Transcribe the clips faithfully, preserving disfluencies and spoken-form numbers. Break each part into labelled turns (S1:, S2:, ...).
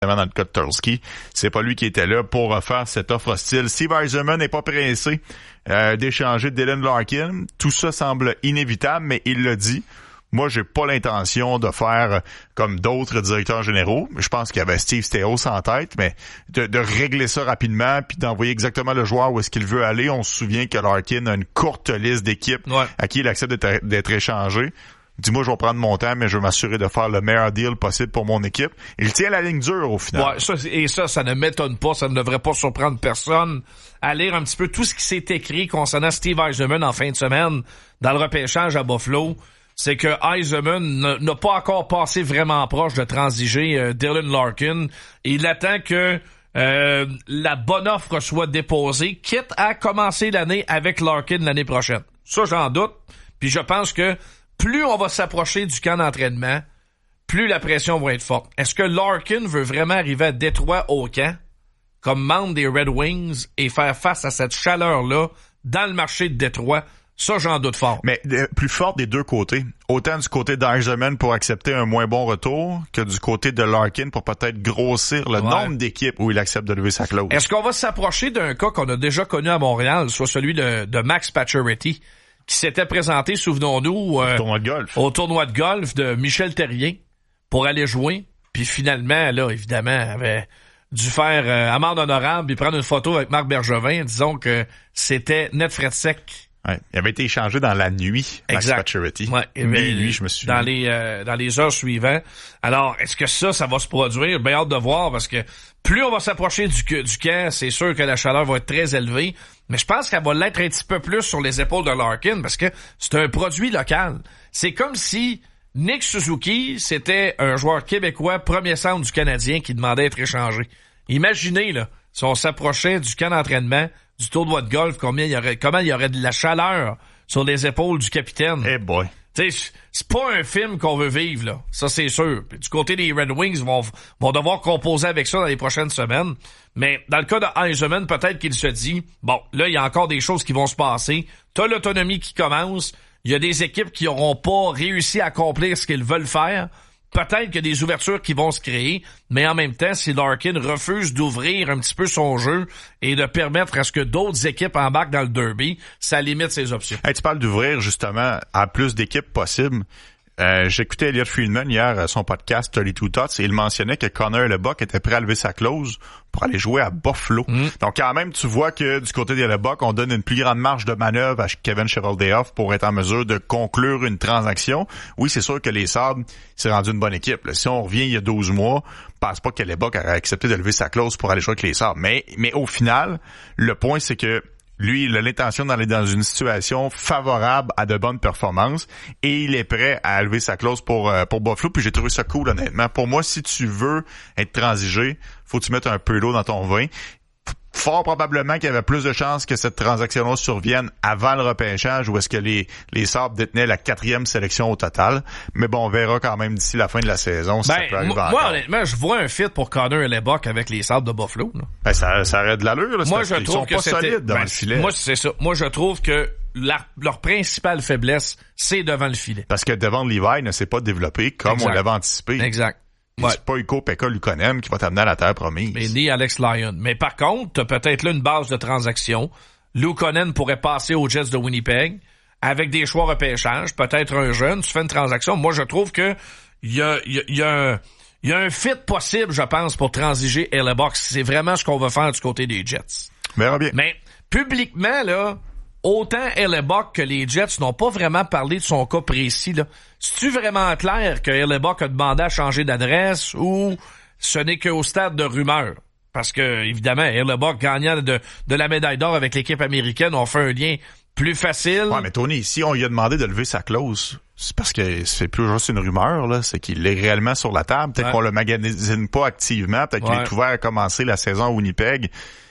S1: dans le cas de Turski. C'est pas lui qui était là pour faire cette offre hostile. Steve Yzerman n'est pas pressé euh, d'échanger Dylan Larkin. Tout ça semble inévitable, mais il l'a dit. Moi, j'ai pas l'intention de faire comme d'autres directeurs généraux. Je pense qu'il y avait Steve Staios en tête, mais de, de régler ça rapidement puis d'envoyer exactement le joueur où est-ce qu'il veut aller. On se souvient que Larkin a une courte liste d'équipes ouais. à qui il accepte d'être, d'être échangé. Dis-moi, je vais prendre mon temps, mais je vais m'assurer de faire le meilleur deal possible pour mon équipe. Il tient la ligne dure au final.
S2: Ouais, ça, et ça, ça ne m'étonne pas. Ça ne devrait pas surprendre personne à lire un petit peu tout ce qui s'est écrit concernant Steve Yzerman en fin de semaine dans le repêchage à Buffalo. C'est que Yzerman n'a pas encore passé vraiment proche de transiger euh, Dylan Larkin. Et il attend que euh, la bonne offre soit déposée, quitte à commencer l'année avec Larkin l'année prochaine. Ça, j'en doute. Puis je pense que plus on va s'approcher du camp d'entraînement, plus la pression va être forte. Est-ce que Larkin veut vraiment arriver à Détroit au camp, comme membre des Red Wings, et faire face à cette chaleur-là dans le marché de Détroit? Ça, j'en doute fort.
S1: Mais euh, plus fort des deux côtés. Autant du côté d'Yzerman pour accepter un moins bon retour que du côté de Larkin pour peut-être grossir le ouais. nombre d'équipes où il accepte de lever sa clause.
S2: Est-ce qu'on va s'approcher d'un cas qu'on a déjà connu à Montréal, soit celui de, de Max Pacioretty, qui s'était présenté, souvenons-nous, euh,
S1: au tournoi de golf.
S2: Au tournoi de golf de Michel Terrien pour aller jouer. Puis finalement, là, évidemment, avait dû faire euh, amende honorable et prendre une photo avec Marc Bergevin. Disons que c'était net frais de sec.
S1: Ouais, il avait été échangé dans la nuit, Max Pacioretty.
S2: Ouais,
S1: oui, lui, je me suis
S2: dans les euh, dans les heures suivantes. Alors, est-ce que ça, ça va se produire? Bien hâte de voir, parce que plus on va s'approcher du, du camp, c'est sûr que la chaleur va être très élevée. Mais je pense qu'elle va l'être un petit peu plus sur les épaules de Larkin, parce que c'est un produit local. C'est comme si Nick Suzuki, c'était un joueur québécois, premier centre du Canadien, qui demandait à être échangé. Imaginez, là, si on s'approchait du camp d'entraînement, du tournoi de golf, combien il y aurait, comment il y aurait de la chaleur sur les épaules du capitaine.
S1: Eh hey boy.
S2: Tu sais, c'est pas un film qu'on veut vivre, là. Ça, c'est sûr. Puis, du côté des Red Wings, ils vont, vont devoir composer avec ça dans les prochaines semaines. Mais dans le cas de Yzerman, peut-être qu'il se dit, bon, là, il y a encore des choses qui vont se passer. T'as l'autonomie qui commence. Il y a des équipes qui n'auront pas réussi à accomplir ce qu'ils veulent faire. Peut-être qu'il y a des ouvertures qui vont se créer, mais en même temps, si Larkin refuse d'ouvrir un petit peu son jeu et de permettre à ce que d'autres équipes embarquent dans le derby, ça limite ses options.
S1: Hey, tu parles d'ouvrir justement à plus d'équipes possibles. Euh, j'écoutais Elliot Friedman hier à son podcast thirty-two Thoughts et il mentionnait que Connor Hellebuyck était prêt à lever sa clause pour aller jouer à Buffalo. Mm. Donc quand même, tu vois que du côté de Hellebuyck, on donne une plus grande marge de manœuvre à Kevin Cheveldayoff pour être en mesure de conclure une transaction. Oui, c'est sûr que les Sabres, c'est rendu une bonne équipe. Là, si on revient il y a douze mois, je pense pas qu'Hellebuyck aurait accepté de lever sa clause pour aller jouer avec les Sabres. Mais, mais au final, le point, c'est que lui, il a l'intention d'aller dans une situation favorable à de bonnes performances et il est prêt à lever sa clause pour pour Buffalo. Puis j'ai trouvé ça cool, honnêtement. Pour moi, si tu veux être transigé, faut que tu mettes un peu d'eau dans ton vin. Fort probablement qu'il y avait plus de chances que cette transaction-là survienne avant le repêchage où est-ce que les les Sabres détenaient la quatrième sélection au total. Mais bon, on verra quand même d'ici la fin de la saison si
S2: ben,
S1: ça peut arriver
S2: moi,
S1: encore.
S2: Moi, honnêtement, je vois un fit pour Connor Hellebuyck avec les Sabres de Buffalo. Là.
S1: Ben, ça, ça aurait de l'allure. Là,
S2: moi, je
S1: ils
S2: trouve
S1: sont
S2: que
S1: pas
S2: c'était...
S1: solides devant
S2: ben,
S1: le filet.
S2: Moi, c'est ça. Moi, je trouve que la, leur principale faiblesse, c'est devant le filet.
S1: Parce que Devon Levi ne s'est pas développé comme
S2: exact.
S1: on l'avait anticipé.
S2: Exact.
S1: Ouais. C'est pas Ukko Pekka Luukkonen qui va t'amener à la terre promise.
S2: Mais ni Alex Lyon. Mais par contre, t'as peut-être là une base de transaction. Luukkonen pourrait passer aux Jets de Winnipeg avec des choix repêchage, peut-être un jeune, tu fais une transaction. Moi, je trouve que il y a, y a, y a un, il y a un fit possible, je pense, pour transiger Hellebuyck. C'est vraiment ce qu'on va faire du côté des Jets.
S1: Verra bien.
S2: Mais publiquement, là, autant Hellebuyck que les Jets n'ont pas vraiment parlé de son cas précis, là. C'est-tu vraiment clair que Hellebuyck a demandé à changer d'adresse ou ce n'est qu'au stade de rumeur? Parce que, évidemment, Hellebuyck, gagnant de, de la médaille d'or avec l'équipe américaine, on fait un lien plus facile.
S1: Ouais, mais Tony, ici, on lui a demandé de lever sa clause. C'est parce que c'est plus juste une rumeur, là. C'est qu'il est réellement sur la table. Peut-être ouais. qu'on le magasine pas activement. Peut-être ouais. qu'il est ouvert à commencer la saison à Winnipeg.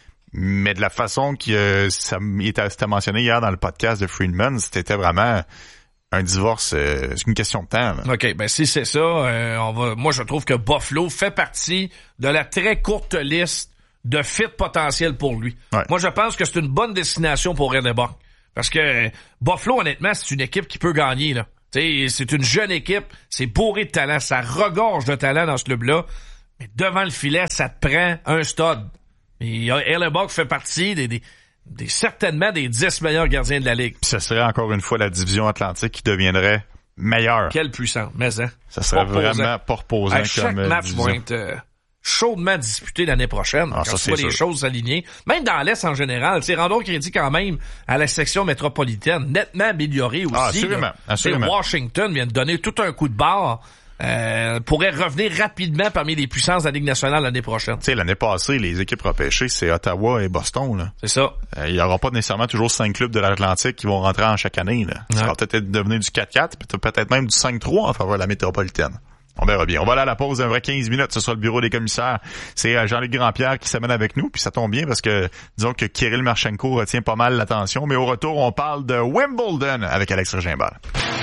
S1: Mais de la façon que ça c'était mentionné hier dans le podcast de Friedman, c'était vraiment un divorce, euh, c'est une question de temps. Là.
S2: OK, ben si c'est ça, euh, on va. Moi, je trouve que Buffalo fait partie de la très courte liste de fit potentiels pour lui.
S1: Ouais.
S2: Moi, je pense que c'est une bonne destination pour Hellebuyck. Parce que Buffalo, honnêtement, c'est une équipe qui peut gagner, là. T'sais, c'est une jeune équipe, c'est bourré de talent, ça regorge de talent dans ce club-là. Mais devant le filet, ça te prend un stud. Et Hellebuyck fait partie des, des, des certainement des dix meilleurs gardiens de la Ligue.
S1: Puis ce serait encore une fois la division Atlantique qui deviendrait meilleure.
S2: Quelle puissance, mais hein.
S1: Ça serait
S2: pas
S1: vraiment pas reposant
S2: à chaque
S1: comme
S2: match
S1: division.
S2: va être euh, chaudement disputé l'année prochaine.
S1: Ah,
S2: quand
S1: ça,
S2: tu vois
S1: c'est
S2: les
S1: sûr.
S2: choses s'aligner. Même dans l'Est en général. Tu sais, rendons crédit quand même à la section métropolitaine, nettement améliorée aussi.
S1: Ah, assurément,
S2: là.
S1: assurément.
S2: Tu sais, Washington vient de donner tout un coup de barre. Euh, pourrait revenir rapidement parmi les puissances de la Ligue nationale l'année prochaine.
S1: Tu sais, l'année passée, les équipes repêchées, c'est Ottawa et Boston, là.
S2: C'est ça.
S1: Euh, il y aura pas nécessairement toujours cinq clubs de l'Atlantique qui vont rentrer en chaque année, là. Ça
S2: Ouais.
S1: va peut-être devenir du quatre quatre, peut-être même du cinq trois en faveur de la métropolitaine. On verra bien. On va aller à la pause d'un vrai quinze minutes. Ce sera le bureau des commissaires. C'est euh, Jean-Luc Grandpierre qui s'amène avec nous. Puis ça tombe bien parce que, disons que Kirill Marchenko retient pas mal l'attention. Mais au retour, on parle de Wimbledon avec Alex Régimbal.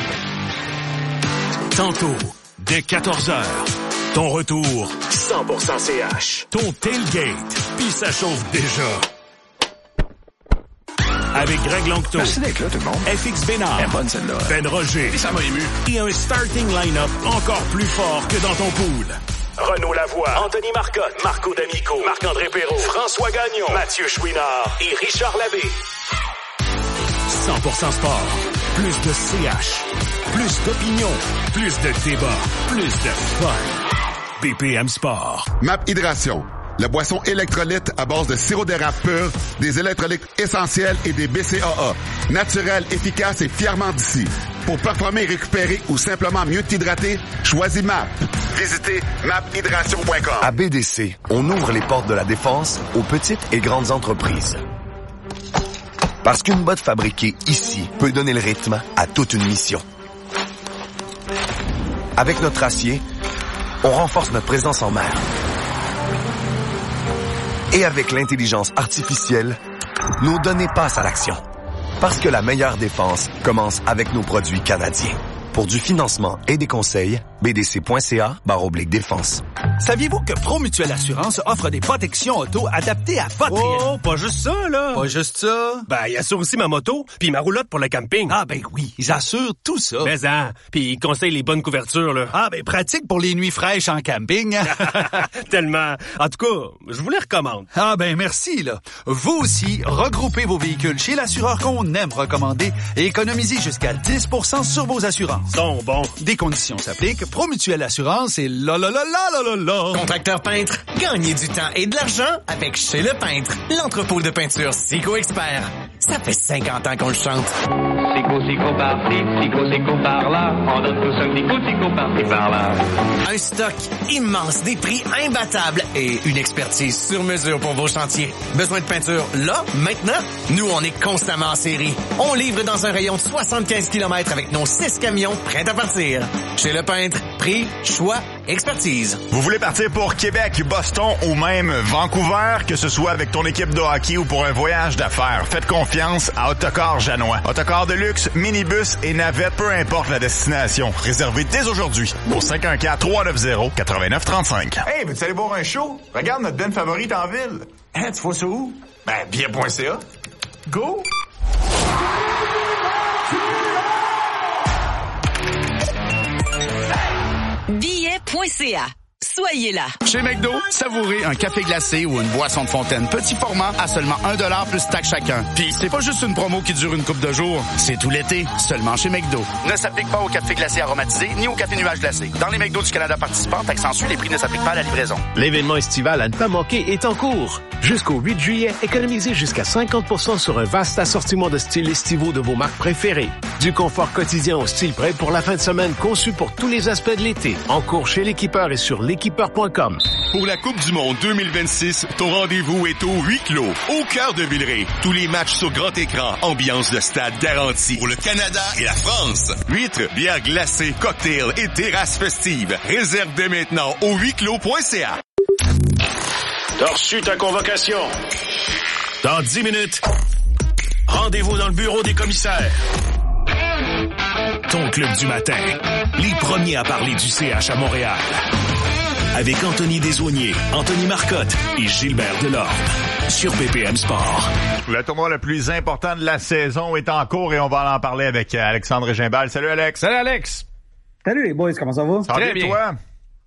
S3: Tantôt, dès quatorze heures, ton retour cent pour cent C H. Ton tailgate, puis ça chauffe déjà. Avec Greg Longto.
S4: Merci d'être là, tout le monde.
S3: F X Bénard.
S4: Elle est bonne, celle-là.
S3: Ben Roger.
S4: Et ça m'a ému.
S3: Et un starting line-up encore plus fort que dans ton pool. Renaud Lavoie, Anthony Marcotte, Marco D'Amico, Marc-André Perrault, François Gagnon, Mathieu Chouinard et Richard Labbé. cent pour cent sport. Plus de C H. Plus d'opinion. Plus de débat. Plus de fun. B P M Sport.
S5: Map Hydration. La boisson électrolyte à base de sirop d'érable pur, des électrolytes essentiels et des B C A A. Naturel, efficace et fièrement d'ici. Pour performer, récupérer ou simplement mieux t'hydrater, choisis M A P. Visitez map hydration point com.
S6: À B D C, on ouvre les portes de la défense aux petites et grandes entreprises. Parce qu'une botte fabriquée ici peut donner le rythme à toute une mission. Avec notre acier, on renforce notre présence en mer. Et avec l'intelligence artificielle, nos données passent à l'action. Parce que la meilleure défense commence avec nos produits canadiens. Pour du financement et des conseils, b d c point c a barre oblique défense.
S7: Saviez-vous que Promutuelle Assurance offre des protections auto adaptées à votre...
S8: Oh, pas juste ça, là.
S7: Pas juste ça.
S8: Ben, il assure aussi ma moto, puis ma roulotte pour le camping.
S7: Ah ben oui, ils assurent tout ça.
S8: Mais hein, puis ils conseillent les bonnes couvertures, là.
S7: Ah ben pratique pour les nuits fraîches en camping.
S8: Tellement. En tout cas, je vous les recommande.
S7: Ah ben merci, là. Vous aussi, regroupez vos véhicules chez l'assureur qu'on aime recommander et économisez jusqu'à dix pour cent sur vos assurances.
S8: Sont bons.
S7: Des conditions s'appliquent. Promutuelle Assurance et la la la la la la la.
S9: Contracteur peintre, gagnez du temps et de l'argent avec Chez le Peintre, l'entrepôt de peinture Sico Expert. Ça fait cinquante ans qu'on le chante.
S10: Sico, Sico par-ci, Sico, Sico par-là. On donne tous un petit coup, Sico par-ci, par-là.
S9: Un stock immense, des prix imbattables et une expertise sur mesure pour vos chantiers. Besoin de peinture là, maintenant? Nous, on est constamment en série. On livre dans un rayon de soixante-quinze kilomètres avec nos six camions prêts à partir. Chez le Peintre, prix, choix, expertise.
S1: Vous voulez partir pour Québec, Boston ou même Vancouver, que ce soit avec ton équipe de hockey ou pour un voyage d'affaires, faites confiance à Autocar Janois. Autocar de luxe, minibus et navette, peu importe la destination. Réservez dès aujourd'hui au cinq un quatre, trois neuf zéro, neuf neuf trois cinq.
S11: Hey, veux-tu aller voir un show? Regarde notre band favorite en ville. Hein, tu vois ça où? Ben, billet point c a. Go!
S12: billet point c a. Soyez là.
S13: Chez McDo, savourez un café glacé ou une boisson de fontaine petit format à seulement un dollar plus taxe chacun. Puis c'est pas juste une promo qui dure une couple de jours, c'est tout l'été, seulement chez McDo. Ne s'applique pas au café glacé aromatisé ni au café nuage glacé. Dans les McDo du Canada participants, taxe en sus, les prix ne s'appliquent pas à la livraison.
S14: L'événement estival à ne pas manquer est en cours. Jusqu'au huit juillet, économisez jusqu'à cinquante pour cent sur un vaste assortiment de styles estivaux de vos marques préférées. Du confort quotidien au style prêt pour la fin de semaine conçu pour tous les aspects de l'été. En cours chez l'équipeur et sur l'équipeur point com.
S15: Pour la Coupe du Monde deux mille vingt-six, ton rendez-vous est au huis clos, au cœur de Villeray. Tous les matchs sur grand écran, ambiance de stade garantie. Pour le Canada et la France, huîtres, bières glacées, cocktails et terrasses festives. Réserve dès maintenant au huis clos point c a.
S3: T'as reçu ta convocation. Dans dix minutes, rendez-vous dans le bureau des commissaires. Ton club du matin, les premiers à parler du C H à Montréal. Avec Anthony Desaulniers, Anthony Marcotte et Gilbert Delorme. Sur B P M Sport.
S1: Le tournoi le plus important de la saison est en cours et on va en parler avec Alexandre Régimbal. Salut Alex.
S2: Salut Alex.
S16: Salut les boys, comment ça va?
S1: Ça va bien, toi?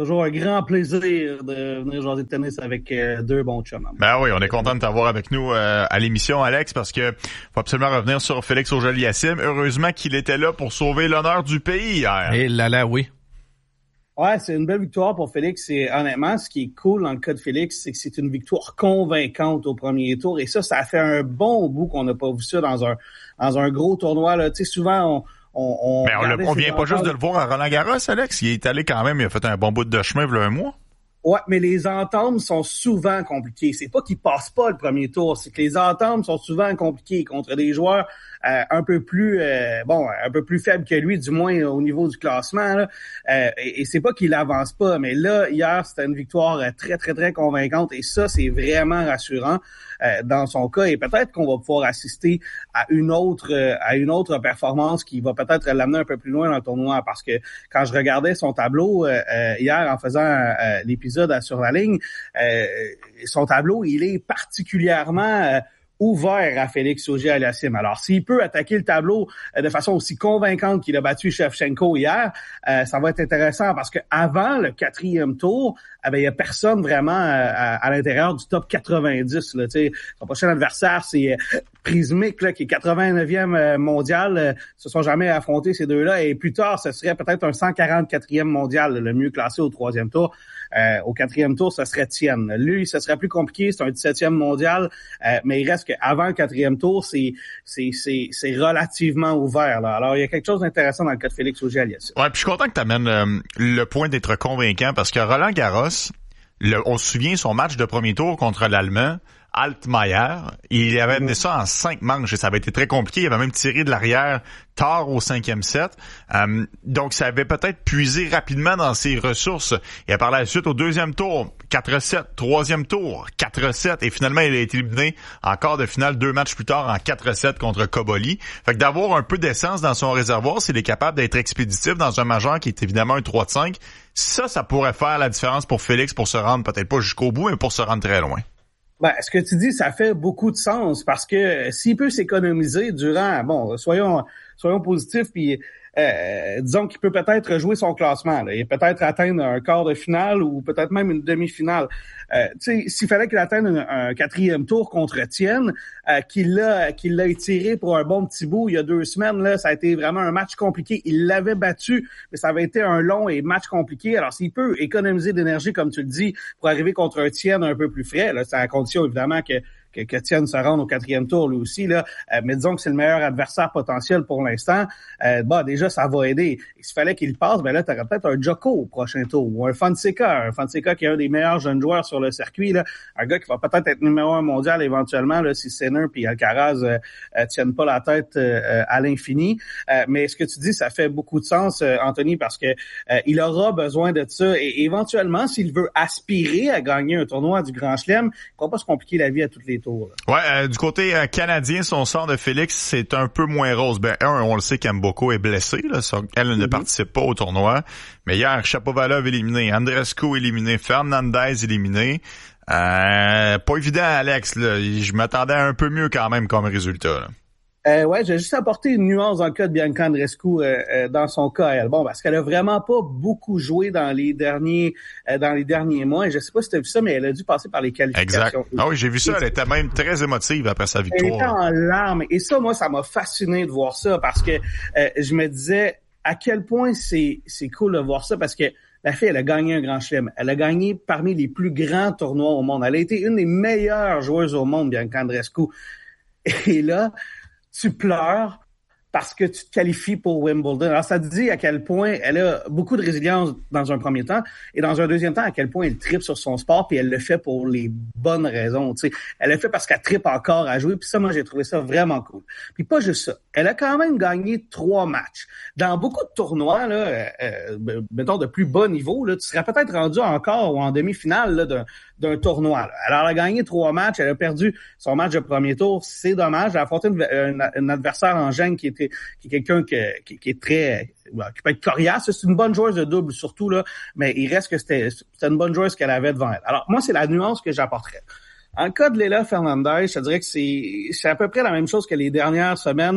S4: Toujours un grand plaisir de venir jaser de tennis avec euh, deux bons chums.
S1: Ben oui, on est content de t'avoir avec nous euh, à l'émission, Alex, parce que faut absolument revenir sur Félix Auger-Aliassime. Heureusement qu'il était là pour sauver l'honneur du pays hier.
S2: Et là là, oui.
S4: Ouais, c'est une belle victoire pour Félix. Et honnêtement, ce qui est cool dans le cas de Félix, c'est que c'est une victoire convaincante au premier tour. Et ça, ça fait un bon bout qu'on n'a pas vu ça dans un dans un gros tournoi. Là. Tu sais, souvent, on on, on,
S1: Mais on, le, on vient pas juste de le voir à Roland-Garros, Alex. Il est allé quand même, il a fait un bon bout de chemin il y a un mois.
S4: Ouais, mais les ententes sont souvent compliquées. C'est pas qu'ils passent pas le premier tour, c'est que les ententes sont souvent compliquées contre des joueurs euh, un peu plus euh, bon, un peu plus faibles que lui, du moins au niveau du classement. Là. Euh, et, et c'est pas qu'il avance pas, mais là hier c'était une victoire très très très convaincante et ça c'est vraiment rassurant euh, dans son cas. Et peut-être qu'on va pouvoir assister à une autre euh, à une autre performance qui va peut-être l'amener un peu plus loin dans le tournoi, parce que quand je regardais son tableau euh, hier en faisant euh, l'épisode sur la ligne, euh, son tableau, il est particulièrement euh, ouvert à Félix Auger-Aliassime. Alors, s'il peut attaquer le tableau euh, de façon aussi convaincante qu'il a battu Shevchenko hier, euh, ça va être intéressant parce que avant le quatrième tour, eh ben, il y a personne vraiment euh, à, à l'intérieur du top quatre-vingt-dix. Là, son prochain adversaire, c'est euh, Prismic, là, qui est quatre-vingt-neuvième mondial. Euh, se sont jamais affrontés ces deux-là. Et plus tard, ce serait peut-être un cent quarante-quatrième mondial, le mieux classé au troisième tour. Euh, au quatrième tour, ce serait Tien. Lui, ce serait plus compliqué, c'est un dix-septième mondial, euh, mais il reste qu'avant le quatrième tour, c'est c'est c'est c'est relativement ouvert. Là. Alors, il y a quelque chose d'intéressant dans le cas de Félix Auger-Aliassime.
S1: Ouais, puis je suis content que tu amènes euh, le point d'être convaincant, parce que Roland Garros, le, on se souvient son match de premier tour contre l'Allemand, Altmaier, il avait amené ça en cinq manches et ça avait été très compliqué. Il avait même tiré de l'arrière tard au cinquième set. Euh, donc, ça avait peut-être puisé rapidement dans ses ressources. Et par la suite, au deuxième tour, quatre sept, troisième tour, quatre sept. Et finalement, il a été éliminé en quart de finale deux matchs plus tard en quatre sept contre Koboli. Fait que d'avoir un peu d'essence dans son réservoir, s'il est capable d'être expéditif dans un majeur qui est évidemment un trois de cinq, ça, ça pourrait faire la différence pour Félix pour se rendre peut-être pas jusqu'au bout, mais pour se rendre très loin.
S4: Ben, ce que tu dis, ça fait beaucoup de sens parce que s'il peut s'économiser durant, bon, soyons soyons positifs, puis euh, disons qu'il peut peut-être jouer son classement, là, et peut-être atteindre un quart de finale ou peut-être même une demi-finale. Euh, tu sais, s'il fallait qu'il atteigne un, un quatrième tour contre Tien, euh, qu'il l'a qu'il l'a étiré pour un bon petit bout il y a deux semaines, là, ça a été vraiment un match compliqué. Il l'avait battu, mais ça avait été un long et match compliqué. Alors, s'il peut économiser d'énergie, comme tu le dis, pour arriver contre un Tien un peu plus frais, là, c'est à condition évidemment que que, que Tien se rende au quatrième tour lui aussi, là. Euh, mais disons que c'est le meilleur adversaire potentiel pour l'instant. Euh, bah, déjà, ça va aider. Et s'il fallait qu'il passe, ben là, t'aurais peut-être un Djoko au prochain tour, ou un Fonseca, un Fonseca qui est un des meilleurs jeunes joueurs sur le circuit, là. Un gars qui va peut-être être numéro un mondial éventuellement, là, si Sinner puis Alcaraz euh, euh, tiennent pas la tête euh, à l'infini. Euh, mais ce que tu dis, ça fait beaucoup de sens, euh, Anthony, parce que euh, il aura besoin de ça. Et éventuellement, s'il veut aspirer à gagner un tournoi du Grand Chelem, il ne va pas se compliquer la vie à toutes les tours. Là.
S1: Ouais, euh, du côté euh, canadien, son sort de Félix, c'est un peu moins rose. Ben, un, on le sait qu'Mboko est blessé, là, ça, elle mm-hmm. ne participe pas au tournoi. Mais hier, Shapovalov éliminé, Andreescu éliminé, Fernandez éliminé. Euh, pas évident, Alex, là. Je m'attendais à un peu mieux quand même comme résultat, là.
S4: Euh, ouais, j'ai juste apporté une nuance dans le cas de Bianca Andreescu euh, euh, dans son cas, elle. Bon, parce qu'elle a vraiment pas beaucoup joué dans les derniers euh, dans les derniers mois. Et je sais pas si tu as vu ça, mais elle a dû passer par les qualifications.
S1: Exact. Ah oui, j'ai vu ça. Elle était même très émotive après sa victoire.
S4: Elle était en larmes. Et ça, moi, ça m'a fasciné de voir ça parce que euh, je me disais à quel point c'est c'est cool de voir ça parce que la fille, elle a gagné un Grand Chelem. Elle a gagné parmi les plus grands tournois au monde. Elle a été une des meilleures joueuses au monde, Bianca Andreescu. Et là, tu pleures parce que tu te qualifies pour Wimbledon. Alors, ça te dit à quel point elle a beaucoup de résilience dans un premier temps et dans un deuxième temps, à quel point elle tripe sur son sport puis elle le fait pour les bonnes raisons. Tu sais, elle le fait parce qu'elle tripe encore à jouer puis ça, moi, j'ai trouvé ça vraiment cool. Puis pas juste ça. Elle a quand même gagné trois matchs. Dans beaucoup de tournois, là, euh, mettons de plus bas niveau, là, tu serais peut-être rendu encore ou en demi-finale là, d'un, d'un tournoi. Là. Alors, elle a gagné trois matchs. Elle a perdu son match de premier tour. C'est dommage. Elle a affronté une, une, une adversaire en gêne qui était qui est quelqu'un qui, qui, qui est très qui peut être coriace. C'est une bonne joueuse de double surtout là, mais il reste que c'était c'était une bonne joueuse qu'elle avait devant elle. Alors moi, c'est la nuance que j'apporterais. En cas de Leylah Fernandez, je te dirais que c'est c'est à peu près la même chose que les dernières semaines.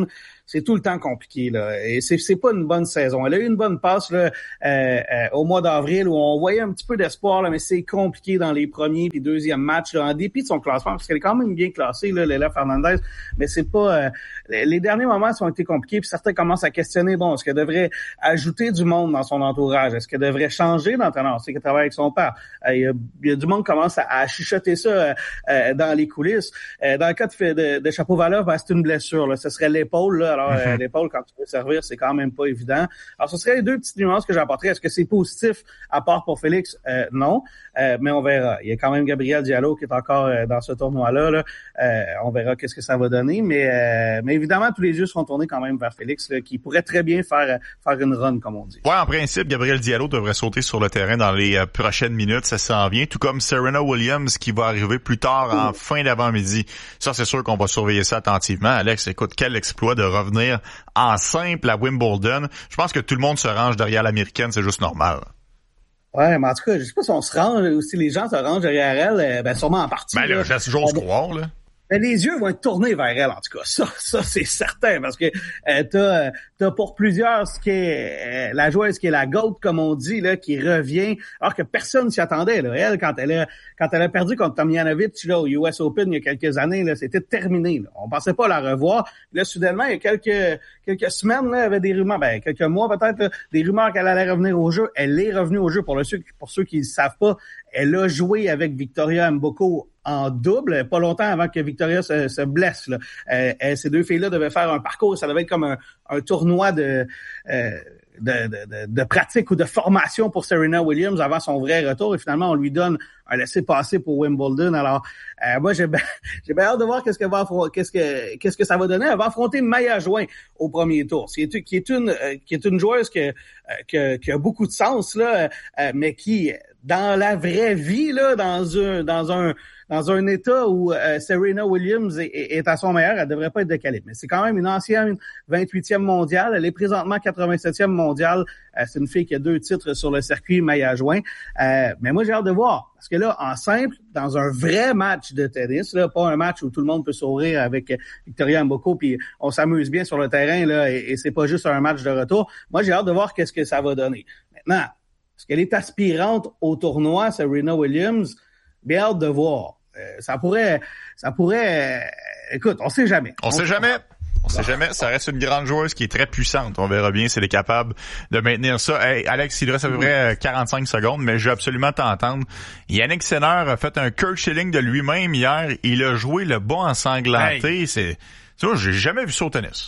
S4: c'est tout le temps compliqué, là. Et c'est, c'est pas une bonne saison. Elle a eu une bonne passe, là, euh, euh, au mois d'avril, où on voyait un petit peu d'espoir, là, mais c'est compliqué dans les premiers puis deuxièmes matchs, là, en dépit de son classement, parce qu'elle est quand même bien classée, là, Leila Fernandez, mais c'est pas, euh, les derniers moments ont été compliqués, puis certains commencent à questionner, bon, est-ce qu'elle devrait ajouter du monde dans son entourage? Est-ce qu'elle devrait changer d'entraîneur? C'est qu'elle travaille avec son père. Il y a, il y a du monde qui commence à, à chuchoter ça euh, dans les coulisses. Euh, dans le cas de, de, de Chapovalov, ben, c'est une blessure, là. Ce serait l'épaule, là. Alors, mm-hmm. euh, l'épaule, quand tu veux servir, c'est quand même pas évident. Alors, ce serait les deux petites nuances que j'apporterais. Est-ce que c'est positif à part pour Félix? Euh, non. Euh, mais on verra. Il y a quand même Gabriel Diallo qui est encore euh, dans ce tournoi-là. Là. Euh, on verra qu'est-ce que ça va donner. Mais, euh, mais évidemment, tous les yeux seront tournés quand même vers Félix, là, qui pourrait très bien faire faire une run, comme on dit.
S1: Ouais, en principe, Gabriel Diallo devrait sauter sur le terrain dans les euh, prochaines minutes. Ça s'en vient. Tout comme Serena Williams qui va arriver plus tard en mmh. fin d'avant-midi. Ça, c'est sûr qu'on va surveiller ça attentivement. Alex, écoute, quel exploit de revenir en simple à Wimbledon. Je pense que tout le monde se range derrière l'américaine. C'est juste normal.
S4: Ouais, mais en tout cas, je sais pas si on se range ou si les gens se rangent derrière elle, ben sûrement en partie.
S1: Ben là, j'ose croire, là.
S4: Ben, les yeux vont être tournés vers elle, en tout cas. Ça, ça c'est certain, parce que euh, t'as, t'as pour plusieurs ce qui est euh, la joueuse qui est la GOAT, comme on dit, là, qui revient, alors que personne s'y attendait. Là. Elle, quand elle a quand elle a perdu contre Tomljanovic là, au U S Open il y a quelques années, là, c'était terminé. Là. On pensait pas la revoir. Là, soudainement, il y a quelques quelques semaines, là, il y avait des rumeurs, ben quelques mois peut-être, là, des rumeurs qu'elle allait revenir au jeu. Elle est revenue au jeu. Pour le pour ceux qui ne savent pas, elle a joué avec Victoria Mboko en double, pas longtemps avant que Victoria se, se blesse. Là. Euh, ces deux filles-là devaient faire un parcours, ça devait être comme un, un tournoi de, euh, de, de, de, de pratique ou de formation pour Serena Williams avant son vrai retour. Et finalement, on lui donne un laissez-passer pour Wimbledon. Alors, euh, moi, j'ai bien, j'ai bien hâte de voir qu'est-ce que va qu'est-ce que qu'est-ce que ça va donner. Elle va affronter Maya Jouin au premier tour, qui est, qui est une qui est une joueuse que, que, qui a beaucoup de sens là, euh, mais qui dans la vraie vie là, dans un dans un dans un état où euh, Serena Williams est, est à son meilleur, elle devrait pas être de calibre. Mais c'est quand même une ancienne vingt-huitième mondiale. Elle est présentement quatre-vingt-septième mondiale. Euh, c'est une fille qui a deux titres sur le circuit Maya Jouin. Euh, mais moi, j'ai hâte de voir. Parce que là, en simple, dans un vrai match de tennis, là, pas un match où tout le monde peut sourire avec Victoria Mboko, puis on s'amuse bien sur le terrain, là, et, et c'est pas juste un match de retour. Moi, j'ai hâte de voir qu'est-ce que ça va donner. Maintenant, est-ce qu'elle est aspirante au tournoi, Serena Williams? Bien hâte de voir. Euh, ça pourrait, ça pourrait, euh, écoute, on sait jamais.
S1: On, on sait jamais. On sait jamais. Ça reste une grande joueuse qui est très puissante. On verra bien si elle est capable de maintenir ça. Hey, Alex, il reste à peu près quarante-cinq secondes, mais je veux absolument t'entendre. Yannick Sinner a fait un Curt Schilling de lui-même hier. Il a joué le bas ensanglanté. Hey. C'est, tu vois, j'ai jamais vu ça au tennis.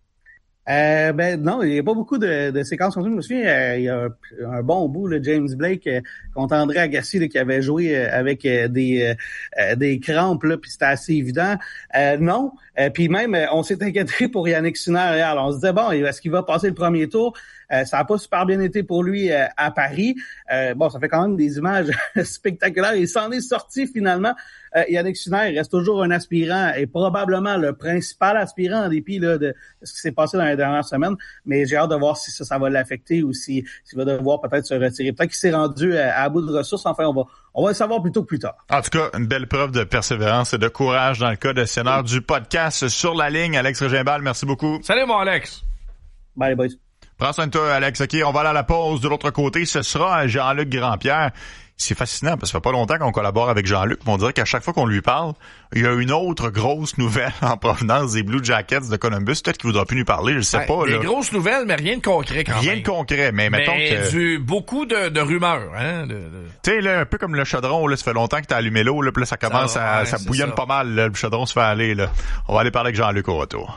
S4: Euh, ben non, il n'y a pas beaucoup de, de séquences comme ça. Je me souviens, euh, il y a un, un bon bout, là, James Blake euh, contre André Agassi, là, qui avait joué euh, avec euh, des euh, des crampes, là, puis c'était assez évident. Euh, non, euh, puis même, euh, on s'est inquiété pour Yannick Sinner. Alors, on se disait, bon, est-ce qu'il va passer le premier tour? Euh, ça n'a pas super bien été pour lui euh, à Paris. Euh, bon, ça fait quand même des images spectaculaires. Il s'en est sorti finalement. Euh, Yannick Sinner, il reste toujours un aspirant et probablement le principal aspirant en dépit là, de ce qui s'est passé dans les dernières semaines. Mais j'ai hâte de voir si ça, ça va l'affecter ou si, s'il va devoir peut-être se retirer. Peut-être qu'il s'est rendu à, à bout de ressources. Enfin, on va, on va le savoir plutôt que plus tard.
S1: En tout cas, une belle preuve de persévérance et de courage dans le cas de Sinner oui. Du podcast Sur la ligne. Alex Regimbal, merci beaucoup.
S2: Salut mon Alex.
S4: Bye les boys.
S1: Prends soin de toi, Alex. OK, on va aller à la pause. De l'autre côté, ce sera Jean-Luc Grandpierre. C'est fascinant parce que ça fait pas longtemps qu'on collabore avec Jean-Luc. On dirait qu'à chaque fois qu'on lui parle, il y a une autre grosse nouvelle en provenance des Blue Jackets de Columbus. Peut-être qu'il voudra plus nous parler, je sais
S2: ouais,
S1: pas.
S2: Des
S1: là.
S2: grosses nouvelles, mais rien de concret quand
S1: rien
S2: même.
S1: Rien de concret, mais, mais mettons que...
S2: Du, beaucoup de, de rumeurs. Hein, de, de...
S1: Tu sais, là, un peu comme le chaudron, là, ça fait longtemps que t'as allumé l'eau, là, puis là, ça commence ça, à... Ouais, ça bouillonne ça. Pas mal, là, le chaudron se fait aller. Là. On va aller parler avec Jean-Luc au retour.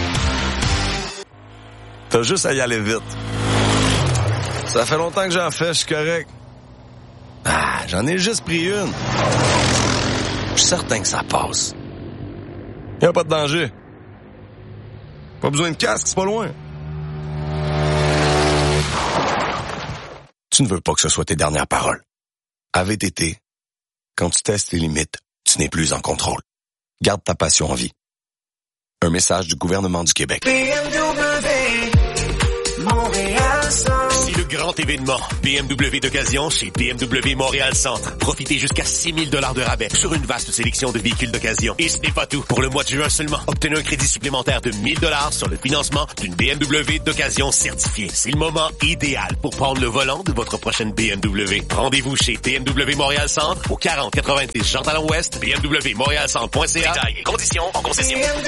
S16: T'as juste à y aller vite. Ça fait longtemps que j'en fais, je suis correct. Ah, j'en ai juste pris une. Je suis certain que ça passe. Y a pas de danger. Pas besoin de casque, c'est pas loin. Tu ne veux pas que ce soit tes dernières paroles. À V T T, quand tu testes tes limites, tu n'es plus en contrôle. Garde ta passion en vie. Un message du gouvernement du Québec.
S3: B M W, Montréal,
S17: grand événement. B M W d'occasion chez B M W Montréal Centre. Profitez jusqu'à six mille dollars de rabais sur une vaste sélection de véhicules d'occasion. Et ce n'est pas tout. Pour le mois de juin seulement, obtenez un crédit supplémentaire de mille dollars sur le financement d'une B M W d'occasion certifiée. C'est le moment idéal pour prendre le volant de votre prochaine B M W. Rendez-vous chez B M W Montréal Centre au quarante quatre-vingt-dix Jean Talon Ouest, B M W Montréal Centre point C A. Détails et conditions en concession. B M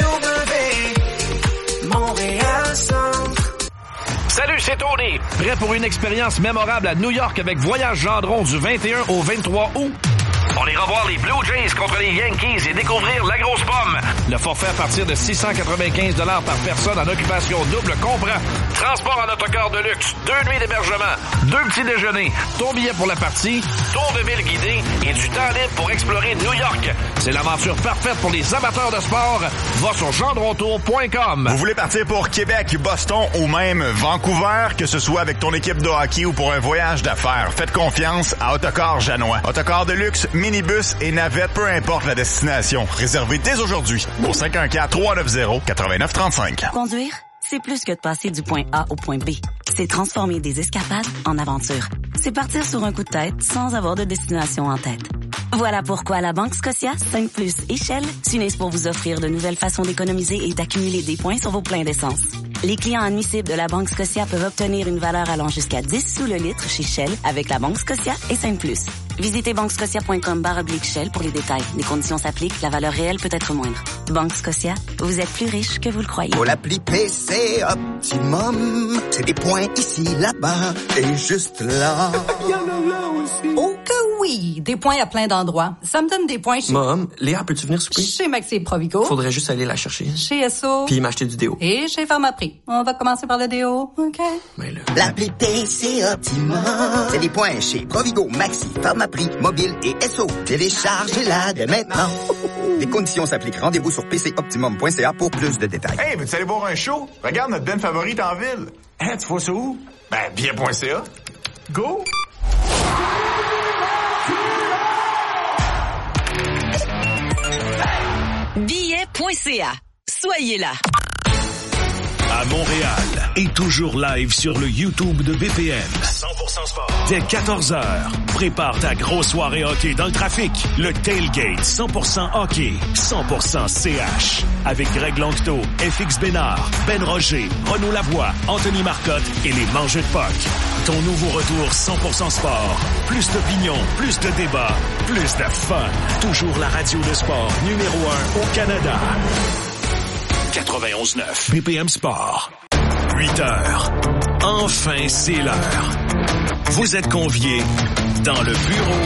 S17: W
S18: Montréal Centre.
S2: Salut, c'est Tony. Prêt pour une expérience mémorable à New York avec Voyage Gendron du vingt et un au vingt-trois août? On ira voir les Blue Jays contre les Yankees et découvrir la grosse pomme. Le forfait à partir de six cent quatre-vingt-quinze dollars par personne en occupation double comprend transport en autocar de luxe, deux nuits d'hébergement, deux petits déjeuners, ton billet pour la partie, tour de ville guidé et du temps libre pour explorer New York. C'est l'aventure parfaite pour les amateurs de sport. Va sur gendrontour point com.
S1: Vous voulez partir pour Québec, Boston ou même Vancouver, que ce soit avec ton équipe de hockey ou pour un voyage d'affaires, faites confiance à Autocar Janois. Autocar de luxe, minibus et navette, peu importe la destination. Réservez dès aujourd'hui au cinq un quatre, trois neuf zéro, neuf neuf trois cinq.
S19: Conduire, c'est plus que de passer du point A au point B. C'est transformer des escapades en aventures. C'est partir sur un coup de tête sans avoir de destination en tête. Voilà pourquoi la Banque Scotia, cinq plus et Shell s'unissent pour vous offrir de nouvelles façons d'économiser et d'accumuler des points sur vos pleins d'essence. Les clients admissibles de la Banque Scotia peuvent obtenir une valeur allant jusqu'à dix sous le litre chez Shell avec la Banque Scotia et cinq plus. Visitez banquescotia point com barre oblique Shell pour les détails. Les conditions s'appliquent, la valeur réelle peut être moindre. Banque Scotia, vous êtes plus riche que vous le croyez.
S18: Pour l'appli P C Optimum, c'est des points ici, là-bas et juste là.
S20: Oh que oui! Des points à plein d'endroits. Ça me donne des points chez...
S21: Mom, Léa, peux-tu venir souper?
S20: Chez Maxi Provigo.
S21: Faudrait juste aller la chercher.
S20: Chez S O.
S21: Puis m'acheter du déo.
S20: Et chez Pharmaprix. On va commencer par le déo, OK?
S21: Mais là...
S18: L'appli P C Optimum, c'est des points chez Provigo, Maxi, Pharmaprix, Mobile et S O. Téléchargez-la dès maintenant. Les conditions s'appliquent. Rendez-vous sur p c optimum point c a pour plus de détails.
S11: Hey, veux-tu aller voir un show? Regarde notre band favorite en ville. Hein, tu vois ça où? Ben, billet point c a. Go!
S12: billet point c a. Soyez là.
S3: À Montréal et toujours live sur le YouTube de B P M. cent pour cent sport. Dès quatorze heures, prépare ta grosse soirée hockey dans le trafic. Le Tailgate cent pour cent hockey, cent pour cent C H. Avec Greg Langto, F X Bénard, Ben Roger, Renaud Lavoie, Anthony Marcotte et les Mangeux de Puck. Ton nouveau retour cent pour cent sport. Plus d'opinion, plus de débats, plus de fun. Toujours la radio de sport numéro un au Canada. quatre-vingt-onze neuf B P M Sport. huit heures. Enfin, c'est l'heure. Vous êtes conviés dans le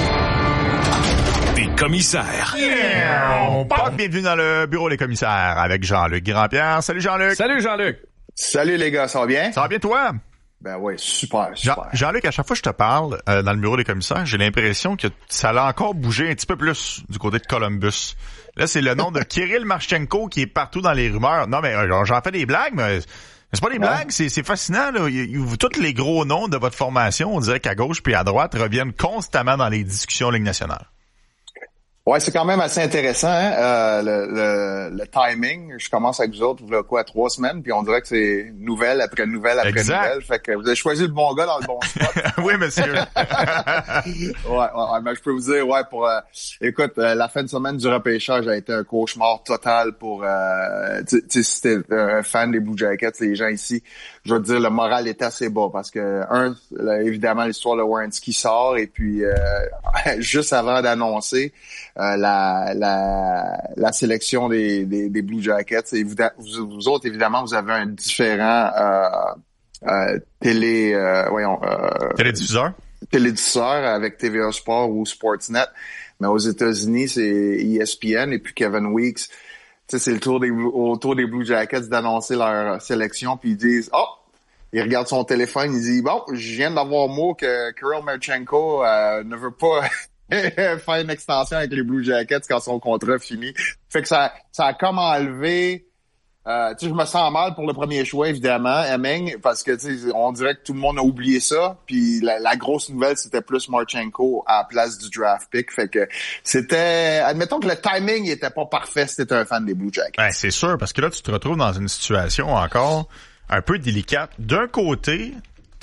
S3: bureau des commissaires.
S1: Yeah! Bienvenue dans le bureau des commissaires avec Jean-Luc Grandpierre. Salut Jean-Luc.
S2: Salut Jean-Luc.
S22: Salut les gars, ça va bien?
S1: Ça va bien toi?
S22: Ben oui, super, super.
S1: Jean- Jean-Luc, à chaque fois que je te parle euh, dans le bureau des commissaires, j'ai l'impression que ça a encore bougé un petit peu plus du côté de Columbus. Là, c'est le nom de Kirill Marchenko qui est partout dans les rumeurs. Non, mais euh, j'en fais des blagues, mais c'est pas des blagues, c'est, c'est fascinant. Là. Il, il, tous les gros noms de votre formation, on dirait qu'à gauche puis à droite, reviennent constamment dans les discussions Ligue nationale.
S22: Ouais, c'est quand même assez intéressant, hein? euh, le, le, le timing. Je commence avec vous autres, vous quoi, trois semaines, puis on dirait que c'est nouvelle après nouvelle après
S1: exact.
S22: nouvelle. Fait que vous avez choisi le bon gars dans le bon spot.
S1: Oui, monsieur.
S22: ouais, ouais, ouais, mais je peux vous dire, ouais, pour euh, écoute, euh, la fin de semaine du repêchage a été un cauchemar total pour euh, tu sais, si t'es un fan des Blue Jackets, les gens ici, je veux te dire, le moral est assez bas parce que un, là, évidemment, l'histoire de Werenski sort et puis euh, juste avant d'annoncer Euh, la, la la sélection des, des, des Blue Jackets. Et vous, vous, vous autres, évidemment, vous avez un différent euh, euh, télé, euh, voyons, euh,
S1: télédiffuseur,
S22: télédiffuseur avec T V A Sport ou Sportsnet. Mais aux États-Unis, c'est E S P N et puis Kevin Weeks. Tu sais, c'est le tour des au tour des Blue Jackets d'annoncer leur sélection, puis ils disent oh. Il regarde son téléphone, il dit bon, je viens d'avoir mot que Kirill Marchenko euh, ne veut pas faire une extension avec les Blue Jackets quand son contrat finit. Fait que ça, ça a comme enlevé. Euh, tu sais, je me sens mal pour le premier choix évidemment, Hemming, parce que tu sais, on dirait que tout le monde a oublié ça. Puis la, la grosse nouvelle, c'était plus Marchenko à la place du draft pick. Fait que c'était, admettons que le timing était pas parfait si t'étais un fan des Blue Jackets.
S1: Ben, c'est sûr, parce que là, tu te retrouves dans une situation encore un peu délicate. D'un côté,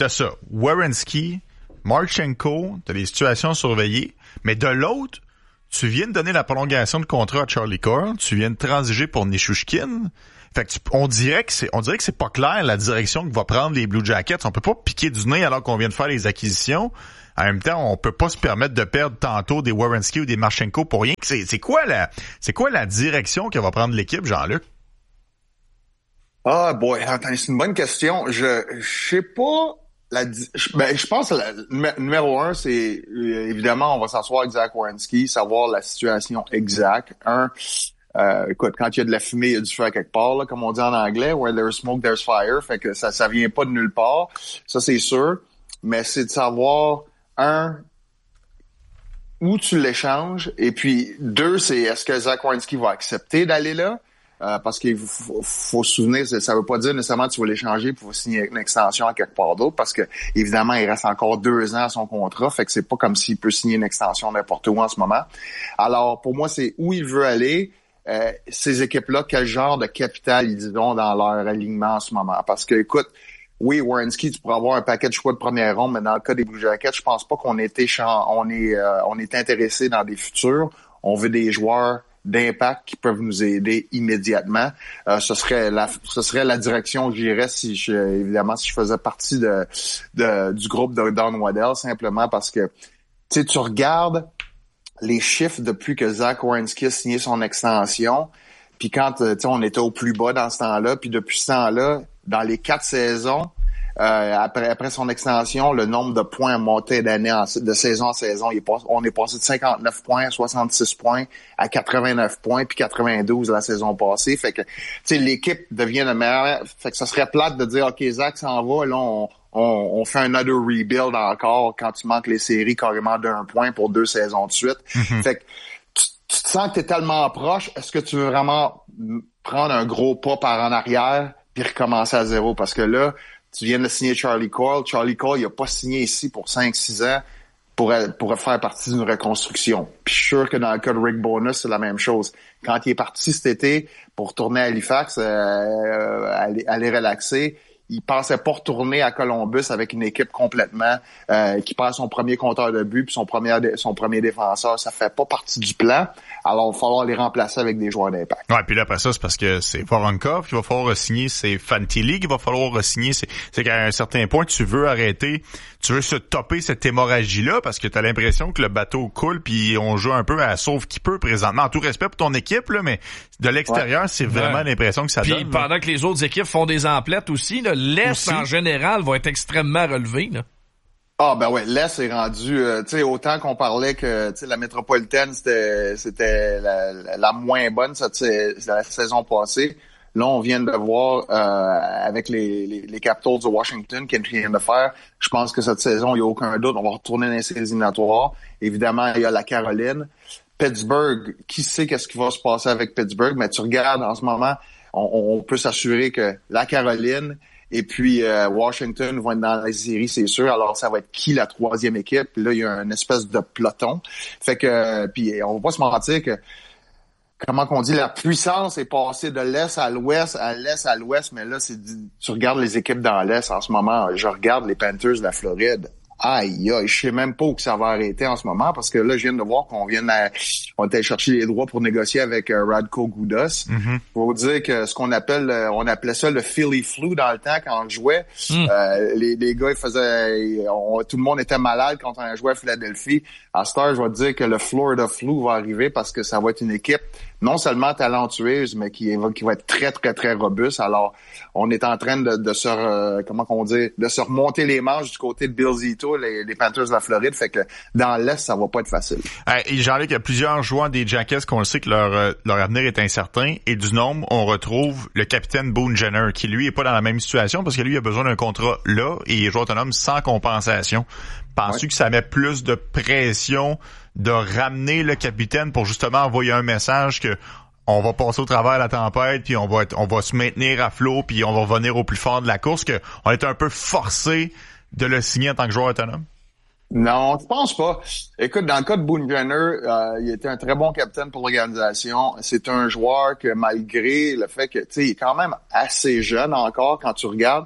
S1: t'as ça. Werenski, Marchenko, t'as des situations surveillées. Mais de l'autre, tu viens de donner la prolongation de contrat à Charlie Coyle, tu viens de transiger pour Nichushkin. Fait que tu, on dirait que c'est, on dirait que c'est pas clair la direction que va prendre les Blue Jackets. On peut pas piquer du nez alors qu'on vient de faire les acquisitions. En même temps, on peut pas se permettre de perdre tantôt des Werenski ou des Marchenko pour rien. C'est, c'est quoi la, c'est quoi la direction que va prendre l'équipe, Jean-Luc?
S22: Ah, boy, attends, c'est une bonne question. Je, je sais pas. La, je, ben, je pense que la, numéro un, c'est évidemment, on va s'asseoir avec Zach Werenski, savoir la situation exacte. Un, euh, écoute, quand il y a de la fumée, il y a du feu à quelque part, là, comme on dit en anglais. Where there's smoke, there's fire. Fait que ça, ça vient pas de nulle part. Ça, c'est sûr. Mais c'est de savoir, un, où tu l'échanges. Et puis, deux, c'est est-ce que Zach Werenski va accepter d'aller là? Euh, parce qu'il faut, faut se souvenir, ça veut pas dire nécessairement que tu vas l'échanger pour signer une extension à quelque part d'autre, parce que évidemment, il reste encore deux ans à son contrat, fait que c'est pas comme s'il peut signer une extension n'importe où en ce moment. Alors, pour moi, c'est où il veut aller, euh, ces équipes-là, quel genre de capital ils ont dans leur alignement en ce moment. Parce que, écoute, oui, Werenski, tu pourrais avoir un paquet de choix de première ronde, mais dans le cas des Blue Jackets, je pense pas qu'on ait été, on est, euh, on est intéressé dans des futurs. On veut des joueurs d'impact qui peuvent nous aider immédiatement. Euh, ce serait la ce serait la direction que j'irais si je évidemment si je faisais partie de, de du groupe de Don Waddell, simplement parce que tu sais tu regardes les chiffres depuis que Zach Werenski a signé son extension, puis quand tu sais on était au plus bas dans ce temps-là, puis depuis ce temps-là, dans les quatre saisons, Euh, après, après son extension, le nombre de points a monté d'année en, de saison en saison. Il est pas, on est passé de cinquante-neuf points, soixante-six points à quatre-vingt-neuf points, puis quatre-vingt-douze la saison passée. Fait que, tu sais, l'équipe devient le meilleur. Fait que ça serait plate de dire, OK, Zach s'en va, là, on, on, on fait un other rebuild encore quand tu manques les séries carrément d'un point pour deux saisons de suite. Mm-hmm. Fait que, tu, tu te sens que t'es tellement proche. Est-ce que tu veux vraiment prendre un gros pas par en arrière puis recommencer à zéro? Parce que là, tu viens de signer Charlie Coyle. Charlie Coyle, il a pas signé ici pour cinq six ans pour, pour faire partie d'une reconstruction. Puis je suis sûr que dans le cas de Rick Bowness, c'est la même chose. Quand il est parti cet été pour retourner à Halifax, euh, aller, aller relaxer, il pensait pas retourner à Columbus avec une équipe complètement euh, qui perd son premier compteur de but puis son premier son premier défenseur. Ça fait pas partie du plan. Alors, il va falloir les remplacer avec des joueurs d'impact.
S1: Ouais, puis là, après ça, c'est parce que c'est Voronkov qu'il va falloir signer, c'est Fantilli qu'il va falloir signer. C'est, c'est qu'à un certain point, tu veux arrêter, tu veux se topper cette hémorragie-là parce que tu as l'impression que le bateau coule puis on joue un peu à sauve qui peut présentement. En tout respect pour ton équipe, là, mais de l'extérieur, ouais. c'est vraiment ouais. l'impression que ça
S2: puis
S1: donne. Puis
S2: pendant là. que les autres équipes font des emplettes aussi, là, l'Est aussi. En général va être extrêmement relevé, là.
S22: Ah ben ouais, l'Est est rendu, euh, tu sais, autant qu'on parlait que tu sais la métropolitaine c'était c'était la, la moins bonne cette la saison passée. Là, on vient de voir euh, avec les, les, les Capitals de Washington qui viennent de faire. Je pense que cette saison, il n'y a aucun doute, on va retourner dans les séries éliminatoires. Évidemment, il y a la Caroline. Pittsburgh, qui sait qu'est-ce qui va se passer avec Pittsburgh, mais tu regardes en ce moment, on, on peut s'assurer que la Caroline et puis euh, Washington vont être dans la série, c'est sûr. Alors, ça va être qui la troisième équipe? Puis là, il y a une espèce de peloton. Fait que, euh, puis on va pas se mentir que, comment qu'on dit, la puissance est passée de l'Est à l'Ouest, à l'Est à l'Ouest, mais là, c'est tu regardes les équipes dans l'Est en ce moment. Je regarde les Panthers de la Floride. Aïe, aïe, je sais même pas où que ça va arrêter en ce moment parce que là, je viens de voir qu'on vient de, on était chercher les droits pour négocier avec euh, Radko Gudas. Mm-hmm. Faut dire que ce qu'on appelle, euh, on appelait ça le Philly flu dans le temps quand on jouait. Mm. Euh, les, les gars, ils faisaient, on, tout le monde était malade quand on jouait à Philadelphie. À cette heure, je vais te dire que le Florida flu va arriver parce que ça va être une équipe non seulement talentueuse, mais qui, qui va être très, très, très robuste. Alors, on est en train de, de se, euh, comment qu'on dit, de se remonter les manches du côté de Bill Zito, les, les Panthers de la Floride. Fait que dans l'Est, ça va pas être facile.
S1: Euh, et Jean-Luc, il y a plusieurs joueurs des Jackets qu'on le sait que leur, euh, leur avenir est incertain. Et du nombre, on retrouve le capitaine Boone Jenner, qui lui est pas dans la même situation parce que lui a besoin d'un contrat là et il est joueur autonome sans compensation. Penses-tu ouais. que ça met plus de pression de ramener le capitaine pour justement envoyer un message que on va passer au travers de la tempête puis on va être, on va se maintenir à flot puis on va revenir au plus fort de la course, que on est un peu forcé de le signer en tant que joueur autonome?
S22: Non, je pense pas. Écoute, dans le cas de Boone Jenner, euh, il était un très bon capitaine pour l'organisation. C'est un joueur que malgré le fait que, tu sais, il est quand même assez jeune encore quand tu regardes,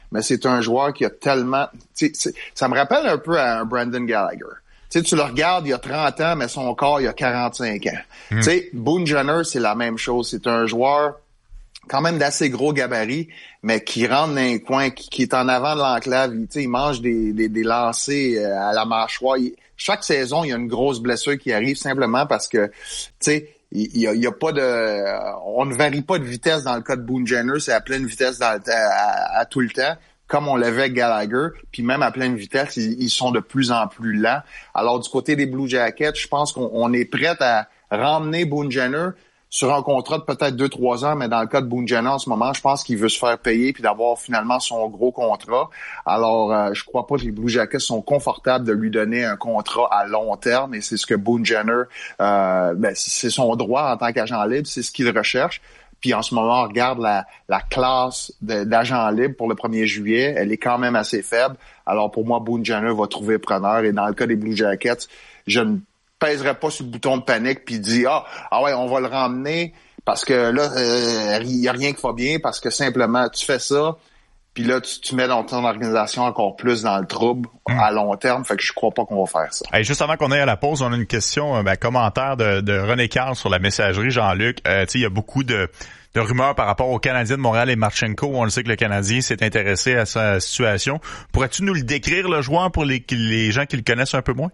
S22: mais c'est un joueur qui a tellement... Ça me rappelle un peu à un Brendan Gallagher. Tu sais, tu le regardes, il a trente ans, mais son corps, il a quarante-cinq ans. Mm. Tu sais, Boone Jenner, c'est la même chose. C'est un joueur quand même d'assez gros gabarit, mais qui rentre dans un coin, qui, qui est en avant de l'enclave. Il, il mange des, des, des lancers à la mâchoire. Il, chaque saison, il y a une grosse blessure qui arrive simplement parce que, tu sais, il y a, il y a pas de... On ne varie pas de vitesse dans le cas de Boone Jenner. C'est à pleine vitesse dans le, à, à tout le temps, comme on l'avait avec Gallagher, puis même à pleine vitesse, ils, ils sont de plus en plus lents. Alors, du côté des Blue Jackets, je pense qu'on on est prêt à ramener Boone Jenner sur un contrat de peut-être deux trois ans, mais dans le cas de Boone Jenner, en ce moment, je pense qu'il veut se faire payer puis d'avoir finalement son gros contrat. Alors, euh, je crois pas que les Blue Jackets sont confortables de lui donner un contrat à long terme, et c'est ce que Boone Jenner, euh, ben, c'est son droit en tant qu'agent libre, c'est ce qu'il recherche. Puis en ce moment, on regarde la, la classe d'agents libres pour le premier juillet. Elle est quand même assez faible. Alors pour moi, Boone Jenner va trouver preneur. Et dans le cas des Blue Jackets, je ne pèserai pas sur le bouton de panique puis dire ah, ah ouais, on va le ramener parce que là, il euh, y a rien qui va bien, parce que simplement, tu fais ça, puis là, tu, tu mets dans ton organisation encore plus dans le trouble mmh. à long terme. Fait que je crois pas qu'on va faire ça.
S1: Hey, juste avant qu'on aille à la pause, on a une question, un ben, commentaire de, de René Carl sur la messagerie, Jean-Luc. Euh, tu sais, il y a beaucoup de, de rumeurs par rapport au Canadien de Montréal et Marchenko. On le sait que le Canadien s'est intéressé à sa situation. Pourrais-tu nous le décrire, le joueur, pour les, les gens qui le connaissent un peu moins?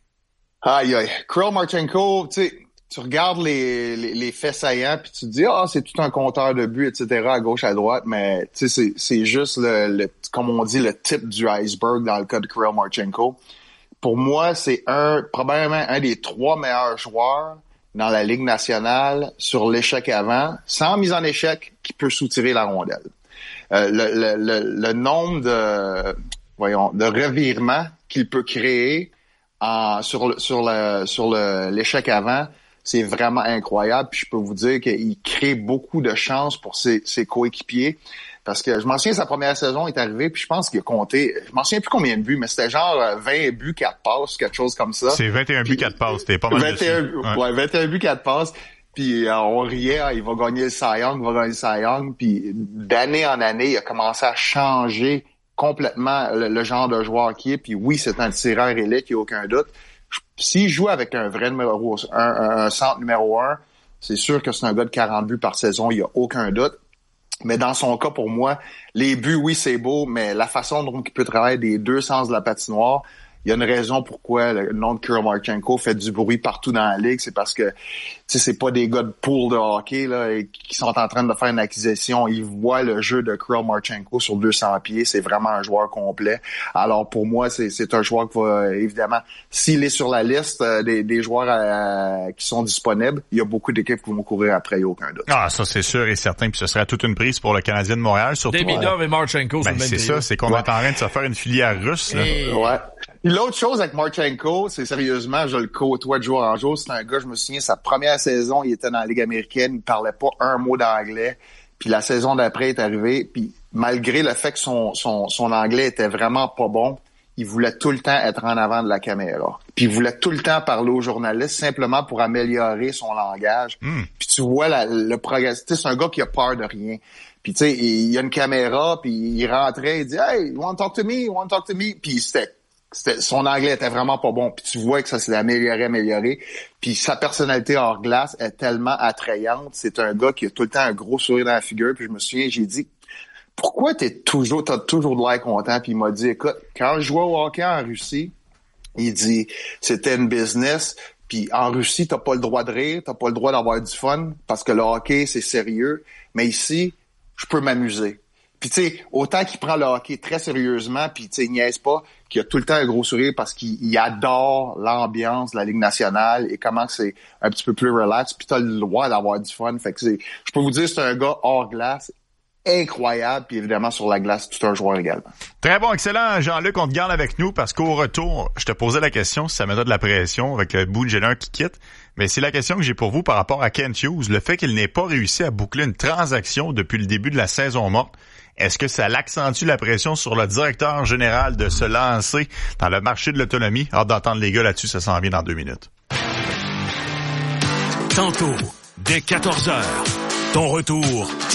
S22: Aïe, aïe. Kirill Marchenko, tu sais, tu regardes les, les, les faits saillants puis tu te dis ah, c'est tout un compteur de buts, et cetera à gauche, à droite, mais tu sais, c'est, c'est juste le, le, comme on dit, le tip du iceberg dans le cas de Kirill Marchenko. Pour moi, c'est un probablement un des trois meilleurs joueurs dans la Ligue nationale sur l'échec avant, sans mise en échec, qui peut soutirer la rondelle. Euh, le, le, le, le nombre de voyons de revirements qu'il peut créer en, sur le, sur le, sur le, l'échec avant, c'est vraiment incroyable. Puis je peux vous dire qu'il crée beaucoup de chances pour ses, ses coéquipiers. Parce que je m'en souviens, sa première saison est arrivée, puis je pense qu'il a compté, je m'en souviens plus combien de buts, mais c'était genre vingt buts, quatre passes, quelque chose comme ça.
S1: C'est vingt et un buts, quatre passes, c'était pas mal
S22: vingt et un, dessus. Ouais. ouais, vingt et un buts, quatre passes. Puis euh, on riait, hein, il va gagner le Cy Young, il va gagner le Cy Young. Puis d'année en année, il a commencé à changer complètement le, le genre de joueur qu'il est. Puis oui, c'est un tireur élite, il n'y a aucun doute. S'il joue avec un vrai numéro, un, un, un centre numéro un, c'est sûr que c'est un gars de quarante buts par saison, il n'y a aucun doute. Mais dans son cas, pour moi, les buts, oui, c'est beau, mais la façon dont il peut travailler des deux sens de la patinoire, il y a une raison pourquoi le nom de Kirill Marchenko fait du bruit partout dans la ligue. C'est parce que, tu sais, c'est pas des gars de pool de hockey, là, qui sont en train de faire une acquisition. Ils voient le jeu de Kirill Marchenko sur deux cents pieds. C'est vraiment un joueur complet. Alors, pour moi, c'est, c'est un joueur qui va, évidemment, s'il est sur la liste euh, des, des joueurs euh, qui sont disponibles, il y a beaucoup d'équipes qui vont courir après, il n'y a aucun doute.
S1: Ah, ça, c'est sûr et certain. Puis ce serait toute une prise pour le Canadien de Montréal, surtout.
S2: Demidov et Marchenko,
S1: ben, c'est ça, c'est qu'on ouais. est en train de se faire une filière russe, là.
S22: Et... Ouais. Puis l'autre chose avec Marchenko, c'est sérieusement, je le côtoie de jour en jour. C'est un gars, je me souviens, sa première saison, il était dans la Ligue américaine, il parlait pas un mot d'anglais. Puis la saison d'après est arrivée, puis malgré le fait que son, son, son anglais était vraiment pas bon, il voulait tout le temps être en avant de la caméra. Puis il voulait tout le temps parler aux journalistes simplement pour améliorer son langage. Mm. Puis tu vois la, le progrès. Tu sais, c'est un gars qui a peur de rien. Puis tu sais, il y a une caméra, puis il rentrait, il dit « Hey, you want to talk to me? You want to talk to me? » Puis c'était C'était, son anglais était vraiment pas bon. Puis tu vois que ça s'est amélioré, amélioré. Puis sa personnalité hors glace est tellement attrayante. C'est un gars qui a tout le temps un gros sourire dans la figure. Puis je me souviens, j'ai dit, pourquoi t'es toujours, t'as toujours de l'air content? Puis il m'a dit, écoute, quand je jouais au hockey en Russie, il dit, c'était une business. Puis en Russie, t'as pas le droit de rire, t'as pas le droit d'avoir du fun parce que le hockey, c'est sérieux. Mais ici, je peux m'amuser. Puis tu sais, autant qu'il prend le hockey très sérieusement, puis tu sais, il niaise pas, qu'il a tout le temps un gros sourire parce qu'il il adore l'ambiance de la Ligue nationale et comment c'est un petit peu plus relax, puis t'as le droit d'avoir du fun. Fait que c'est, je peux vous dire, c'est un gars hors glace, incroyable, puis évidemment sur la glace, tout un joueur également.
S1: Très bon, excellent, Jean-Luc, on te garde avec nous parce qu'au retour, je te posais la question si ça mettait de la pression avec le Boone Jenner qui quitte. Mais c'est la question que j'ai pour vous par rapport à Kent Hughes, le fait qu'il n'ait pas réussi à boucler une transaction depuis le début de la saison morte. Est-ce que ça l'accentue la pression sur le directeur général de se lancer dans le marché de l'autonomie? Hâte d'entendre les gars là-dessus, ça s'en vient dans deux minutes.
S3: Tantôt, dès quatorze heures, ton retour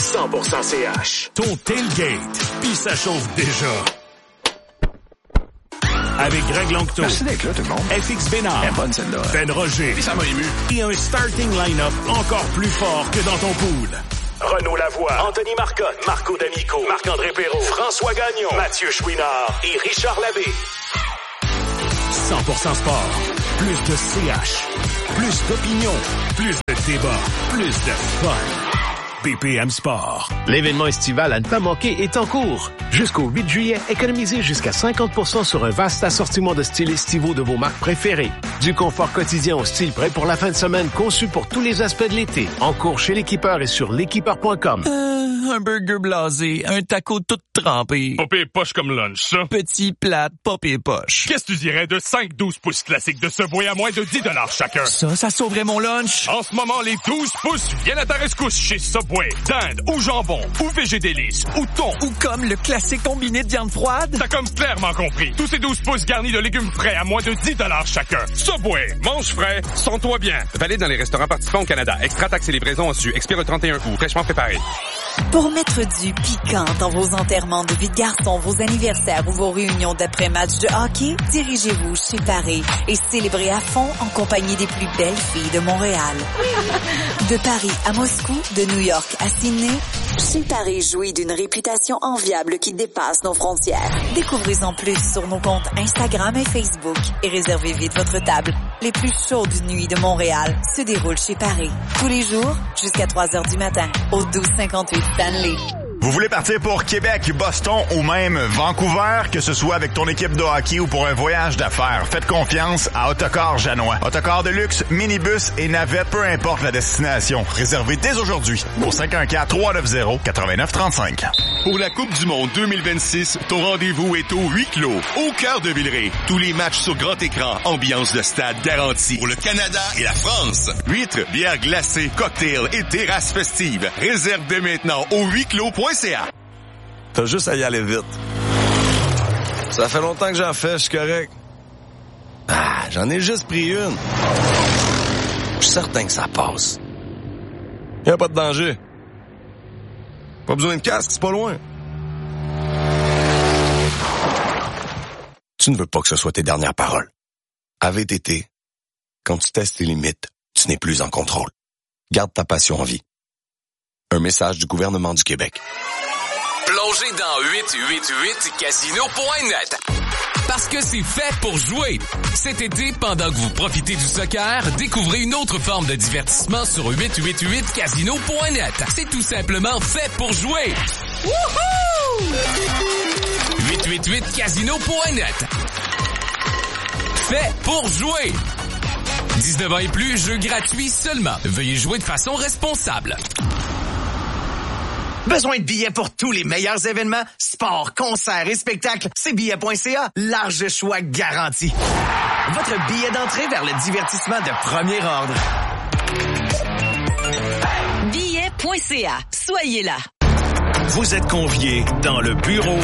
S3: cent pour cent C H.
S5: Ton tailgate, puis ça chauffe déjà. Avec Greg Longto.
S3: Merci d'être là, tout le monde.
S5: F X Bénard.
S3: Elle est bonne, celle-là.
S5: Ben Roger.
S3: Et ça m'a ému.
S5: Et un starting line-up encore plus fort que dans ton pool.
S3: Renaud Lavoie, Anthony Marcotte, Marco D'Amico, Marc-André Perrault, François Gagnon, Mathieu Chouinard et Richard Labbé.
S5: cent pour cent sport. Plus de C H. Plus d'opinion. Plus de débat. Plus de fun. B P M Sport.
S14: L'événement estival à ne pas manquer est en cours. Jusqu'au huit juillet, économisez jusqu'à cinquante pour cent sur un vaste assortiment de styles estivaux de vos marques préférées. Du confort quotidien au style prêt pour la fin de semaine conçu pour tous les aspects de l'été. En cours chez l'équipeur et sur l'équipeur point com.
S6: Euh, un burger blasé, un taco tout trempé.
S5: Pas pire poche comme lunch, ça.
S6: Petit plate, pas pire poche.
S5: Qu'est-ce que tu dirais de cinq douze pouces classiques de Subway à moins de dix dollars chacun?
S6: Ça, ça sauverait mon lunch.
S5: En ce moment, les douze pouces viennent à ta rescousse chez Subway. Dinde ou jambon ou végédélice ou thon.
S6: Ou comme le classique combiné de viande froide.
S5: T'as comme clairement compris. Tous ces douze pouces garnis de légumes frais à moins de dix dollars chacun. Subway, mange frais, sens-toi bien.
S23: Valide dans les restaurants participants au Canada. Extra taxes et livraison en su. Expire le trente et un août. Fraîchement préparé.
S24: Pour mettre du piquant dans vos enterrements de vie de garçon, vos anniversaires ou vos réunions d'après-match de hockey, dirigez-vous chez Paris et célébrez à fond en compagnie des plus belles filles de Montréal. De Paris à Moscou, de New York à Sydney, chez Paris jouit d'une réputation enviable qui dépasse nos frontières. Découvrez-en plus sur nos comptes Instagram et Facebook et réservez vite votre table. Les plus chaudes nuits de Montréal se déroulent chez Paris. Tous les jours, jusqu'à trois heures du matin, au douze cinquante-huit Stanley.
S1: Vous voulez partir pour Québec, Boston ou même Vancouver, que ce soit avec ton équipe de hockey ou pour un voyage d'affaires, faites confiance à Autocar Janois. Autocar de luxe, minibus et navette, peu importe la destination. Réservez dès aujourd'hui au cinq un quatre, trois neuf zéro, neuf neuf trois cinq.
S15: Pour la Coupe du monde deux mille vingt-six, ton rendez-vous est au huis clos, au cœur de Villeray. Tous les matchs sur grand écran, ambiance de stade garantie. Pour le Canada et la France, huîtres, bières glacées, cocktails et terrasses festives. Réserve dès maintenant au huis clos point c a.
S16: T'as juste à y aller vite. Ça fait longtemps que j'en fais, je suis correct. Ah, j'en ai juste pris une. Je suis certain que ça passe. Y a pas de danger. Pas besoin de casque, c'est pas loin. Tu ne veux pas que ce soit tes dernières paroles. À V T T, quand tu testes tes limites, tu n'es plus en contrôle. Garde ta passion en vie. Un message du gouvernement du Québec.
S25: Plongez dans huit huit huit casino point net. Parce que c'est fait pour jouer. Cet été, pendant que vous profitez du soccer, découvrez une autre forme de divertissement sur huit huit huit casino point net. C'est tout simplement fait pour jouer. Wouhou! huit huit huit casino point net. Fait pour jouer. dix-neuf ans et plus, jeu gratuit seulement. Veuillez jouer de façon responsable.
S9: Besoin de billets pour tous les meilleurs événements, sports, concerts et spectacles? C'est billets point c a. Large choix garanti. Votre billet d'entrée vers le divertissement de premier ordre.
S12: billets point c a. Soyez là.
S5: Vous êtes conviés dans le bureau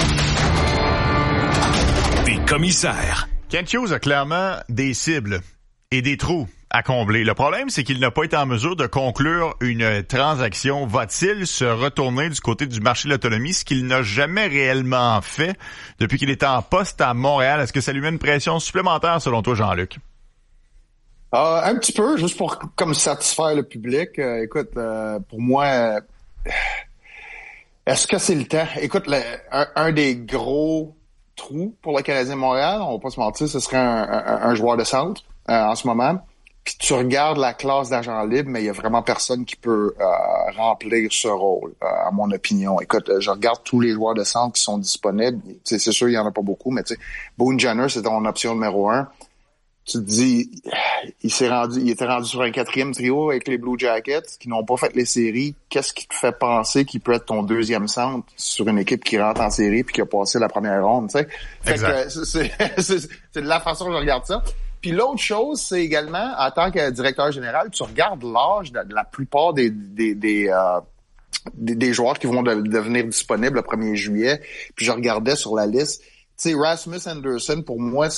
S5: des commissaires.
S1: Kent Hughes a clairement des cibles et des trous à combler. Le problème, c'est qu'il n'a pas été en mesure de conclure une transaction. Va-t-il se retourner du côté du marché de l'autonomie, ce qu'il n'a jamais réellement fait depuis qu'il était en poste à Montréal? Est-ce que ça lui met une pression supplémentaire, selon toi, Jean-Luc?
S22: Euh, un petit peu, juste pour comme satisfaire le public. Euh, écoute, euh, pour moi, euh, est-ce que c'est le temps? Écoute, le, un, un des gros trous pour le Canadien de Montréal, on va pas se mentir, ce serait un, un, un joueur de centre euh, en ce moment. Puis tu regardes la classe d'agent libre, mais il y a vraiment personne qui peut euh, remplir ce rôle, euh, à mon opinion. Écoute, je regarde tous les joueurs de centre qui sont disponibles. T'sais, c'est sûr, il y en a pas beaucoup, mais tu sais, Boone Jenner, c'est ton option numéro un. Tu te dis, il s'est rendu, il était rendu sur un quatrième trio avec les Blue Jackets, qui n'ont pas fait les séries. Qu'est-ce qui te fait penser qu'il peut être ton deuxième centre sur une équipe qui rentre en série puis qui a passé la première ronde, tu sais? Fait que c'est, c'est, c'est de la façon que je regarde ça. Puis l'autre chose, c'est également, en tant que directeur général, tu regardes l'âge de la plupart des des des, euh, des, des joueurs qui vont de, devenir disponibles le premier juillet. Puis je regardais sur la liste, tu sais, Rasmus Anderson, pour moi, c'est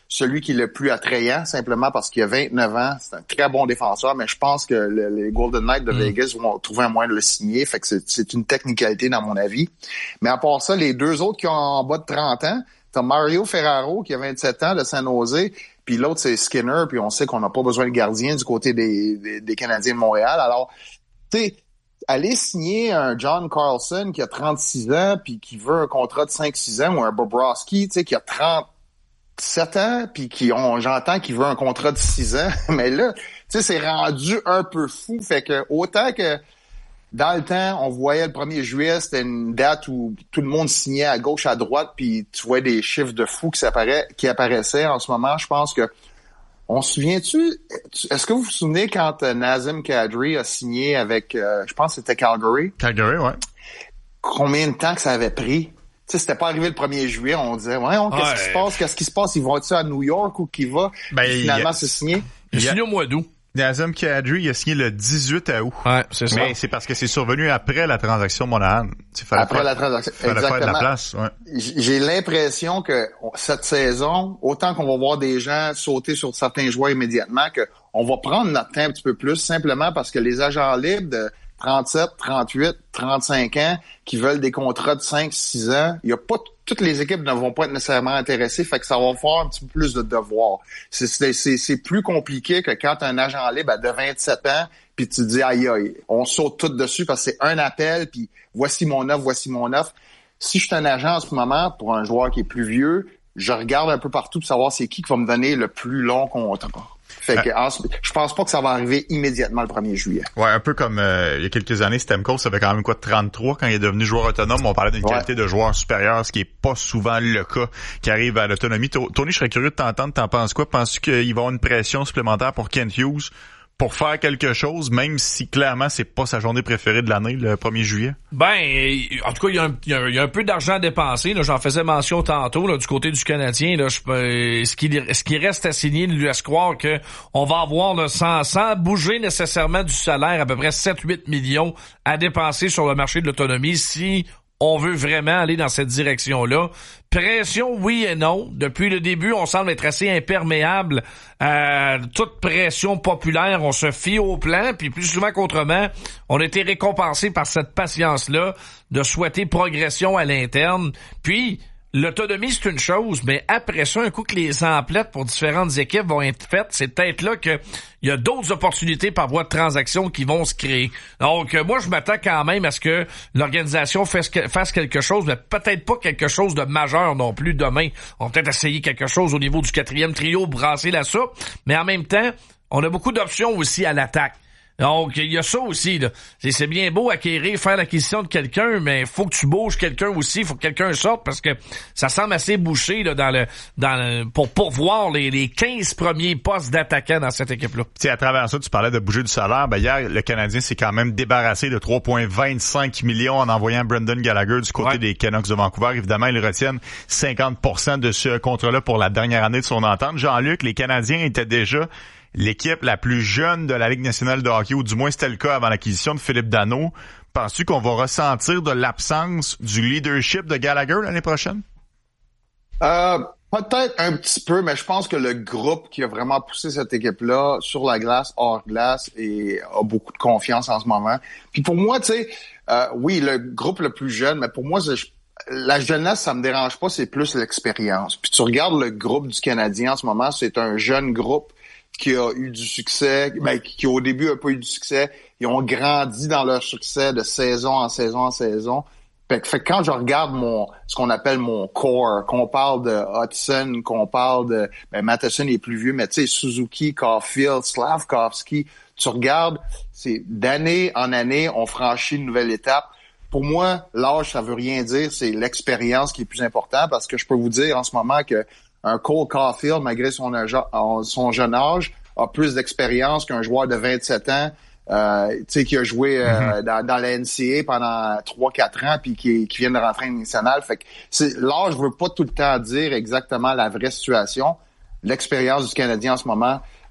S22: celui qui est le plus attrayant, simplement parce qu'il a vingt-neuf ans. C'est un très bon défenseur, mais je pense que le, les Golden Knights de mm. Vegas vont trouver un moyen de le signer. Fait que c'est, c'est une technicalité dans mon avis. Mais à part ça, les deux autres qui ont en bas de trente ans, t'as Mario Ferraro qui a vingt-sept ans de San Jose, puis l'autre c'est Skinner, puis on sait qu'on n'a pas besoin de gardien du côté des, des, des Canadiens de Montréal. Alors, tu sais, aller signer un John Carlson qui a trente-six ans puis qui veut un contrat de cinq six ans, ou un Bobrovsky, tu sais, qui a trente-sept ans puis qui on j'entends qu'il veut un contrat de six ans, mais là, tu sais, c'est rendu un peu fou. Fait que autant que dans le temps, on voyait le premier juillet, c'était une date où tout le monde signait à gauche, à droite, puis tu vois des chiffres de fous qui, qui apparaissaient. En ce moment, je pense que on se souvient-tu, est-ce que vous vous souvenez quand euh, Nazem Kadri a signé avec, euh, je pense que c'était Calgary?
S1: Calgary, ouais.
S22: Combien de temps que ça avait pris? Tu sais, c'était pas arrivé le premier juillet, on disait, ouais, on, qu'est-ce ouais. qui se passe? Qu'est-ce qui se passe? Ils vont être à New York ou qui va? Ben, finalement, a... c'est signé.
S2: Il a signé au mois d'août.
S1: Nazem Kadri, il a signé le dix-huit août.
S2: Ouais, c'est ça.
S1: Mais c'est parce que c'est survenu après la transaction Monahan.
S22: Après
S1: faire,
S22: la transaction,
S1: fallait
S22: exactement.
S1: Faire de la place, ouais.
S22: J'ai l'impression que cette saison, autant qu'on va voir des gens sauter sur certains joueurs immédiatement, que on va prendre notre temps un petit peu plus, simplement parce que les agents libres de trente-sept, trente-huit, trente-cinq ans qui veulent des contrats de cinq six ans, il y a pas toutes les équipes ne vont pas être nécessairement intéressées, fait que ça va faire un petit peu plus de devoirs. C'est, c'est, c'est, c'est plus compliqué que quand tu as un agent libre de vingt-sept ans, puis tu te dis aïe aïe, on saute tout dessus parce que c'est un appel, puis voici mon offre, voici mon offre. Si je suis un agent en ce moment pour un joueur qui est plus vieux, je regarde un peu partout pour savoir c'est qui qui va me donner le plus long contrat. Fait que ah. je pense pas que ça va arriver immédiatement le premier juillet.
S1: Ouais, un peu comme euh, il y a quelques années, Stamkos avait quand même quoi de trente-trois quand il est devenu joueur autonome. On parlait d'une ouais. qualité de joueur supérieure, ce qui est pas souvent le cas qui arrive à l'autonomie. Tony, je serais curieux de t'entendre. T'en penses quoi? Penses-tu qu'il va y avoir une pression supplémentaire pour Kent Hughes pour faire quelque chose, même si clairement c'est pas sa journée préférée de l'année, le premier juillet?
S2: Ben, en tout cas, il y a un, il y a un, il y a un peu d'argent à dépenser. Là, j'en faisais mention tantôt là, du côté du Canadien. Là, je, euh, ce, qui, ce qui reste à signer lui laisse croire que on va avoir là, sans, sans bouger nécessairement du salaire à peu près sept huit millions à dépenser sur le marché de l'autonomie si on veut vraiment aller dans cette direction-là. Pression, oui et non. Depuis le début, on semble être assez imperméable à toute pression populaire. On se fie au plan, puis plus souvent qu'autrement, on a été récompensé par cette patience-là de souhaiter progression à l'interne. Puis, l'autonomie, c'est une chose, mais après ça, un coup que les emplettes pour différentes équipes vont être faites, c'est peut-être là que il y a d'autres opportunités par voie de transaction qui vont se créer. Donc, moi, je m'attends quand même à ce que l'organisation fasse, fasse quelque chose, mais peut-être pas quelque chose de majeur non plus demain. On va peut-être essayer quelque chose au niveau du quatrième trio, brasser la soupe, mais en même temps, on a beaucoup d'options aussi à l'attaque. Donc, il y a ça aussi, là. C'est, c'est bien beau acquérir, faire l'acquisition de quelqu'un, mais faut que tu bouges quelqu'un aussi, faut que quelqu'un sorte, parce que ça semble assez bouché, là, dans le, dans le, pour pourvoir les, les quinze premiers postes d'attaquants dans cette équipe-là.
S1: Tu sais, à travers ça, tu parlais de bouger du salaire. Ben, hier, le Canadien s'est quand même débarrassé de trois virgule vingt-cinq millions en envoyant Brendan Gallagher du côté ouais. des Canucks de Vancouver. Évidemment, ils retiennent cinquante pour cent de ce contrat-là pour la dernière année de son entente. Jean-Luc, les Canadiens étaient déjà l'équipe la plus jeune de la Ligue nationale de hockey, ou du moins c'était le cas avant l'acquisition de Philippe Danault. Penses-tu qu'on va ressentir de l'absence du leadership de Gallagher l'année prochaine?
S22: Euh, peut-être un petit peu, mais je pense que le groupe qui a vraiment poussé cette équipe-là sur la glace, hors glace, et a beaucoup de confiance en ce moment. Puis pour moi, tu sais, euh, oui, le groupe le plus jeune, mais pour moi, c'est, la jeunesse, ça me dérange pas, c'est plus l'expérience. Puis tu regardes le groupe du Canadien en ce moment, c'est un jeune groupe qui a eu du succès, ben, qui au début a pas eu du succès. Ils ont grandi dans leur succès de saison en saison en saison. Fait, fait que quand je regarde mon, ce qu'on appelle mon core, qu'on parle de Hudson, qu'on parle de, ben, Matheson est plus vieux, mais tu sais, Suzuki, Caulfield, Slavkovski, tu regardes, c'est d'année en année, on franchit une nouvelle étape. Pour moi, l'âge, ça veut rien dire, c'est l'expérience qui est plus important, parce que je peux vous dire en ce moment que un Cole Caulfield, malgré son, son jeune âge, a plus d'expérience qu'un joueur de vingt-sept ans, euh, tu sais, qui a joué euh, mm-hmm. dans, dans la N C A A pendant trois quatre ans, puis qui, qui vient de rentrer en nationale. Fait que c'est, l'âge veut pas tout le temps dire exactement la vraie situation. L'expérience du Canadien en ce moment,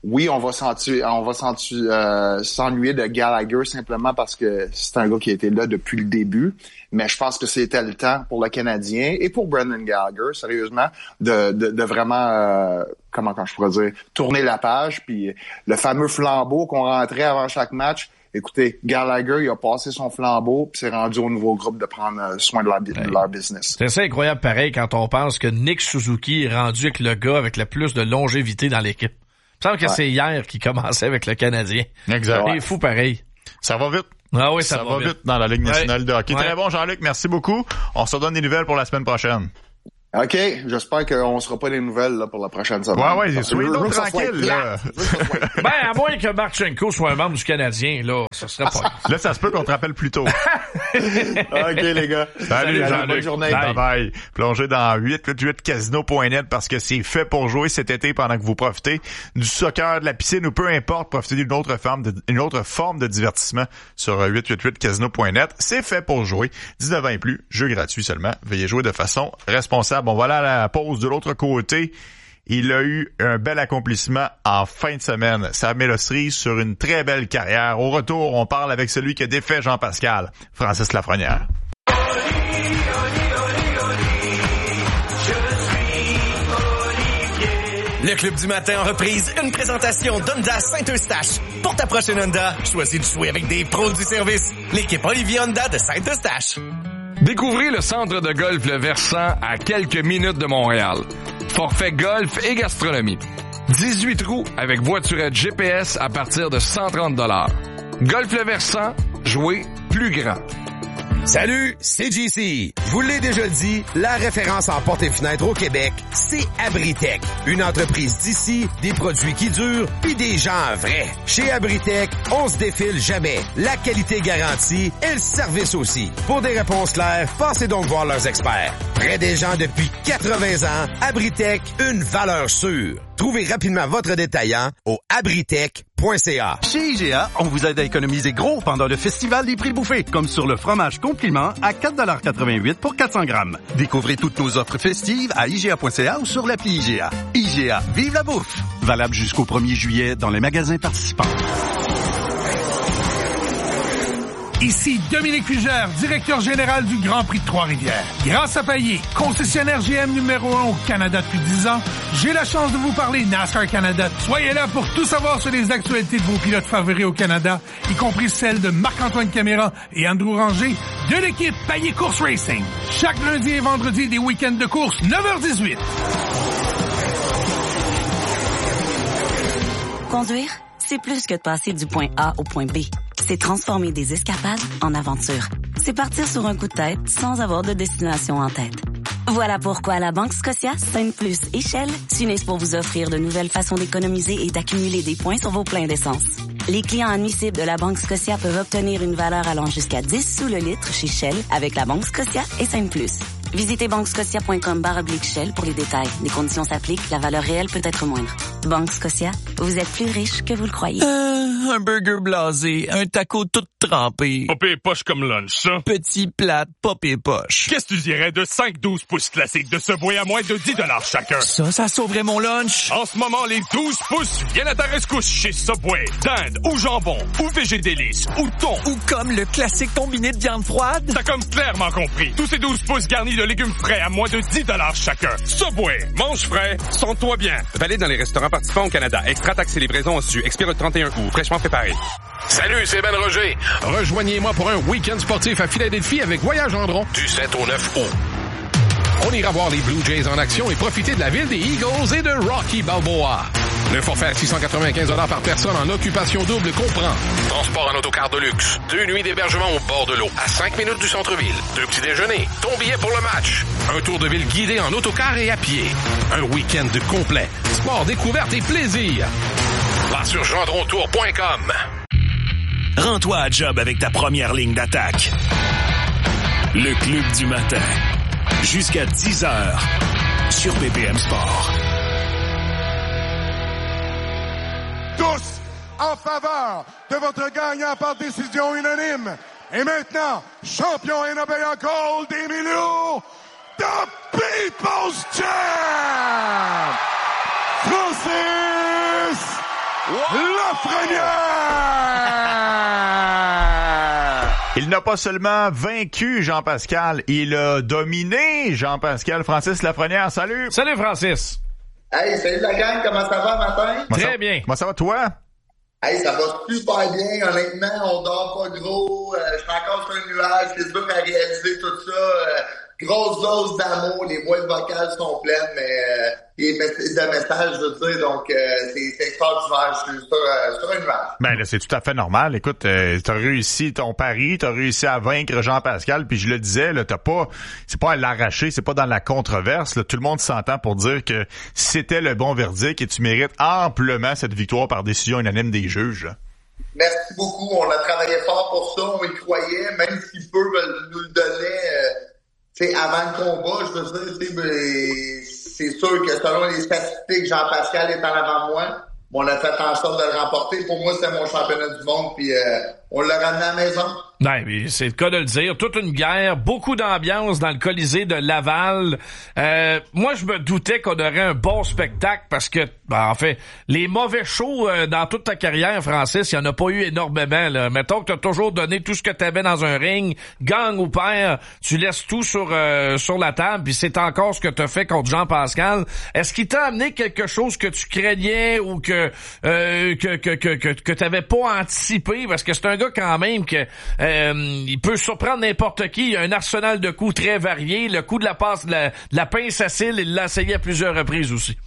S22: oui, on va s'ennuyer, on va s'ennuyer, euh, s'ennuyer de Gallagher simplement parce que c'est un gars qui a été là depuis le début. Mais je pense que c'était le temps pour le Canadien et pour Brendan Gallagher, sérieusement, de, de, de vraiment, euh, comment quand je pourrais dire, tourner la page. Puis le fameux flambeau qu'on rentrait avant chaque match. Écoutez, Gallagher, il a passé son flambeau puis c'est rendu au nouveau groupe de prendre soin de leur, de leur business.
S2: C'est assez incroyable pareil quand on pense que Nick Suzuki est rendu avec le gars avec le plus de longévité dans l'équipe. Il me semble que ouais. c'est hier qu'il commençait avec le Canadien.
S1: Exact.
S2: C'est fou pareil.
S1: Ça va vite.
S2: Ah oui, ça,
S1: ça
S2: va,
S1: va
S2: vite.
S1: vite dans la Ligue nationale
S2: ouais.
S1: de hockey.
S2: Ouais.
S1: Très bon, Jean-Luc. Merci beaucoup. On se donne des nouvelles pour la semaine prochaine.
S22: OK, j'espère qu'on ne sera pas des nouvelles là, pour la prochaine semaine.
S1: Ouais, ouais, soyez donc tranquille, là.
S2: Ben, à moins que Marchenko soit un membre du Canadien, là, ça serait pas...
S1: Là, ça se peut qu'on te rappelle plus tôt.
S22: OK, les gars.
S1: Salut, Salut
S22: bonne journée.
S1: Bye. Bye. Plongez dans huit huit huit casino point net parce que c'est fait pour jouer cet été pendant que vous profitez du soccer, de la piscine ou peu importe, profitez d'une autre forme de, une autre forme de divertissement sur huit huit huit casino point net. C'est fait pour jouer. dix-neuf ans et plus, jeu gratuit seulement. Veuillez jouer de façon responsable. On va aller à la pause de l'autre côté. Il a eu un bel accomplissement en fin de semaine. Ça met le cerise sur une très belle carrière. Au retour, on parle avec celui qui a défait Jean-Pascal, Francis Lafrenière.
S9: Le Club du matin en reprise, une présentation d'Honda Saint-Eustache. Pour ta prochaine Honda, choisis de jouer avec des pros du service. L'équipe Olivier Honda de Saint-Eustache.
S4: Découvrez le centre de golf Le Versant à quelques minutes de Montréal. Forfait golf et gastronomie. dix-huit trous avec voiturette G P S à partir de cent trente dollars. Golf Le Versant, jouez plus grand.
S7: Salut, c'est J C. Je vous l'ai déjà dit, la référence en portes et fenêtres au Québec, c'est Abritech. Une entreprise d'ici, des produits qui durent, puis des gens vrais. Chez Abritech, on se défile jamais. La qualité garantie et le service aussi. Pour des réponses claires, passez donc voir leurs experts. Près des gens depuis quatre-vingts ans, Abritech, une valeur sûre. Trouvez rapidement votre détaillant au abritech point c a.
S8: Chez I G A, on vous aide à économiser gros pendant le festival des prix bouffés, comme sur le fromage compliment à quatre dollars quatre-vingt-huit pour quatre cents grammes. Découvrez toutes nos offres festives à I G A point C A ou sur l'appli I G A. I G A, vive la bouffe! Valable jusqu'au premier juillet dans les magasins participants.
S10: Ici Dominique Fugère, directeur général du Grand Prix de Trois-Rivières. Grâce à Payet, concessionnaire G M numéro un au Canada depuis dix ans, j'ai la chance de vous parler NASCAR Canada. Soyez là pour tout savoir sur les actualités de vos pilotes favoris au Canada, y compris celles de Marc-Antoine Caméra et Andrew Ranger de l'équipe Payet Course Racing. Chaque lundi et vendredi des week-ends de course, neuf heures dix-huit.
S19: Conduire, c'est plus que de passer du point A au point B. C'est transformer des escapades en aventures. C'est partir sur un coup de tête sans avoir de destination en tête. Voilà pourquoi la Banque Scotia, Sainte Plus et Shell s'unissent pour vous offrir de nouvelles façons d'économiser et d'accumuler des points sur vos pleins d'essence. Les clients admissibles de la Banque Scotia peuvent obtenir une valeur allant jusqu'à dix sous le litre chez Shell avec la Banque Scotia et Sainte Plus. Visitez banquescotia point com barre oblique Shell pour les détails. Les conditions s'appliquent, la valeur réelle peut être moindre. Banque Scotia, vous êtes plus riche que vous le croyez.
S6: Euh, un burger blasé, un taco tout trempé.
S13: Pas pire poche comme lunch, ça.
S6: Petit plat, pas pire poche.
S13: Qu'est-ce que tu dirais de cinq douze pouces classiques de Subway à moins de dix dollars chacun?
S6: Ça, ça sauverait mon lunch.
S13: En ce moment, les douze pouces viennent à ta rescousse chez Subway. Dinde ou jambon, ou végé délice, ou thon.
S6: Ou comme le classique combiné de viande froide.
S13: T'as comme clairement compris. Tous ces douze pouces garnis de légumes frais à moins de dix dollars chacun. Subway, mange frais, sens-toi bien.
S23: Valide dans les restaurants participants au Canada. Extra taxe et livraison au su. Expire le trente et un août. Fraîchement préparé.
S26: Salut, c'est Ben Roger. Rejoignez-moi pour un week-end sportif à Philadelphie avec Voyage Gendron du sept au neuf août. On ira voir les Blue Jays en action et profiter de la ville des Eagles et de Rocky Balboa. Le forfait à six cent quatre-vingt-quinze dollars par personne en occupation double comprend transport en autocar de luxe, deux nuits d'hébergement au bord de l'eau, à cinq minutes du centre-ville, deux petits déjeuners, ton billet pour le match, un tour de ville guidé en autocar et à pied, un week-end complet, sport, découverte et plaisir. Va sur gendron tour point com.
S3: Rends-toi à job avec ta première ligne d'attaque. Le Club du matin. Jusqu'à dix heures sur B P M Sport.
S27: Tous en faveur de votre gagnant par décision unanime. Et maintenant, champion N B A Gold, Emilio, the People's Champ, Francis Lafrenière!
S1: Il n'a pas seulement vaincu Jean-Pascal, il a dominé Jean-Pascal. Francis Lafrenière, salut!
S2: Salut Francis!
S11: Hey, salut la gang, comment ça va matin?
S1: Très
S2: ça, bien.
S1: Comment ça va toi?
S11: Hey, ça va super bien, honnêtement, on dort pas gros, euh, je suis encore sur un nuage, c'est dur à réaliser tout ça, euh, grosse dose d'amour, les boîtes vocales sont pleines, mais euh, les mess- de messages, je veux dire, donc euh, c'est, c'est extraordinaire, je suis sur, euh, sur un nuage.
S1: Ben là, c'est tout à fait normal. Écoute, euh, t'as réussi ton pari, t'as réussi à vaincre Jean-Pascal, puis je le disais, là, t'as pas, c'est pas à l'arracher, c'est pas dans la controverse, là, tout le monde s'entend pour dire que c'était le bon verdict et tu mérites amplement cette victoire par décision unanime des juges, là.
S11: Merci beaucoup, on a travaillé fort pour ça, on y croyait, même si peu nous le donnaient, euh, tu sais, avant le combat, je veux dire, tu sais, c'est sûr que selon les statistiques, Jean-Pascal est en avant de moi. On a fait en sorte de le remporter. Pour moi, c'était mon championnat du monde, puis euh, on l'a ramené à la maison.
S2: Ouais, mais c'est le cas de le dire. Toute une guerre, beaucoup d'ambiance dans le Colisée de Laval. Euh, moi, je me doutais qu'on aurait un bon spectacle parce que, ben, en fait, les mauvais shows euh, dans toute ta carrière, Francis, il n'y en a pas eu énormément. Là. Mettons que tu as toujours donné tout ce que tu avais dans un ring, gang ou père, tu laisses tout sur euh, sur la table, puis c'est encore ce que tu as fait contre Jean-Pascal. Est-ce qu'il t'a amené quelque chose que tu craignais ou que euh, que que que que, que tu n'avais pas anticipé? Parce que c'est un gars quand même que Euh, il peut surprendre n'importe qui. Il a un arsenal de coups très varié. Le coup de la passe, de la, de la pince à cils, il l'a essayé à plusieurs reprises aussi.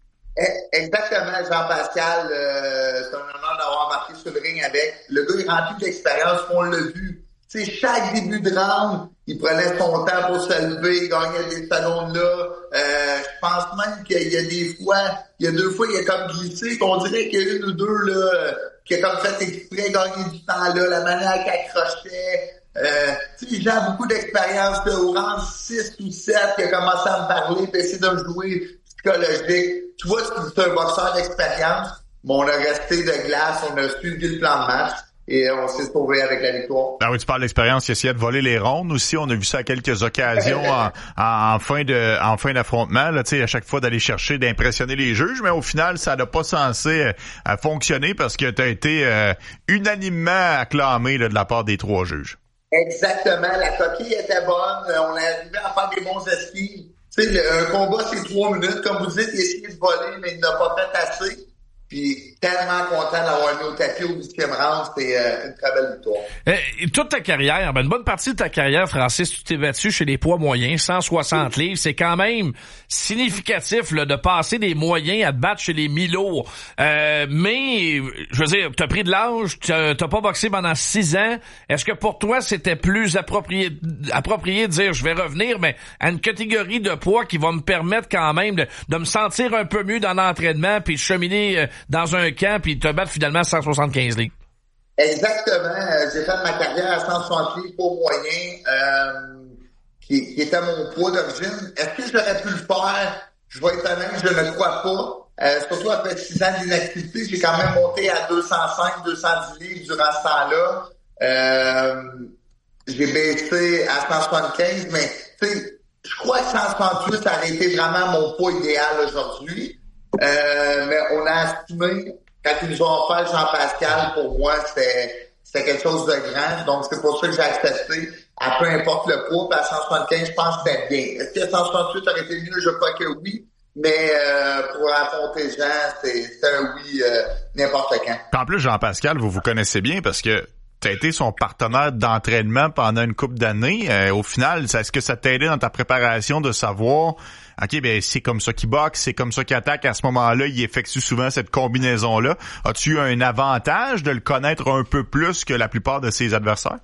S11: Exactement, Jean-Pascal. Euh, c'est un honneur d'avoir embarqué sur le ring avec. Le gars est rempli d'expérience, on l'a vu. Tu sais, chaque début de round, il prenait son temps pour se lever, il gagnait des secondes là. Euh, je pense même qu'il y a des fois, il y a deux fois, il a comme glissé, qu'on dirait qu'il y a une ou deux là, qui a comme fait exprès gagner du temps là, la manière qu'il accrochait. Euh, tu sais, j'ai beaucoup d'expérience là, au rang six ou sept, qui a commencé à me parler, puis essayer de me jouer psychologique. Tu vois, c'est un boxeur d'expérience, mais on a resté de glace, on a suivi le plan de match. Et on s'est sauvé avec la victoire.
S1: Ah oui, tu parles d'expérience, il essayait de voler les rondes aussi. On a vu ça à quelques occasions en, en, en fin de en fin d'affrontement. Là, tu sais, à chaque fois d'aller chercher, d'impressionner les juges, mais au final, ça n'a pas censé euh, fonctionner parce que tu as été euh, unanimement acclamé là, de la part des trois juges.
S11: Exactement, la coquille était bonne. On est arrivé à faire des bons esquives. Tu sais, le, un combat, c'est trois minutes. Comme vous dites, il a essayé de voler, mais il n'a pas fait assez. Puis tellement content d'avoir mis au tapis au huitième round, c'était euh, une très belle victoire.
S2: Et toute ta carrière, ben une bonne partie de ta carrière, Francis, tu t'es battu chez les poids moyens, cent soixante livres. C'est quand même significatif là, de passer des moyens à te battre chez les mi-lourds. Euh, mais, je veux dire, t'as pris de l'âge, t'as, t'as pas boxé pendant six ans. Est-ce que pour toi, c'était plus approprié, approprié de dire, je vais revenir, mais à une catégorie de poids qui va me permettre quand même de, de me sentir un peu mieux dans l'entraînement puis de cheminer euh, dans un camp puis te battre finalement à cent soixante-quinze livres?
S11: Exactement. J'ai fait ma carrière à cent soixante livres pour moyen, euh, qui, qui était mon poids d'origine. Est-ce que j'aurais pu le faire? Je vais être honnête, je ne crois pas. Euh, surtout après six ans d'inactivité, j'ai quand même monté à deux cent cinq, deux cent dix livres durant ce temps-là. Euh, j'ai baissé à cent soixante-quinze, mais tu sais, je crois que cent soixante-huit, ça aurait été vraiment mon poids idéal aujourd'hui. Euh, mais on a assumé, quand ils nous ont offert Jean-Pascal, pour moi, c'était, c'était quelque chose de grand. Donc, c'est pour ça que j'ai accepté, à peu importe le poids. Puis à cent soixante-quinze, je pense que c'était bien. Est-ce que cent soixante-huit aurait été mieux? Je crois que oui. Mais euh, pour affronter Jean, c'est, c'est un oui euh, n'importe quand.
S1: En plus, Jean-Pascal, vous vous connaissez bien parce que tu as été son partenaire d'entraînement pendant une couple d'années. Euh, au final, est-ce que ça t'a aidé dans ta préparation de savoir... OK, ben c'est comme ça qu'il boxe, c'est comme ça qu'il attaque. À ce moment-là, il effectue souvent cette combinaison-là. As-tu eu un avantage de le connaître un peu plus que la plupart de ses adversaires?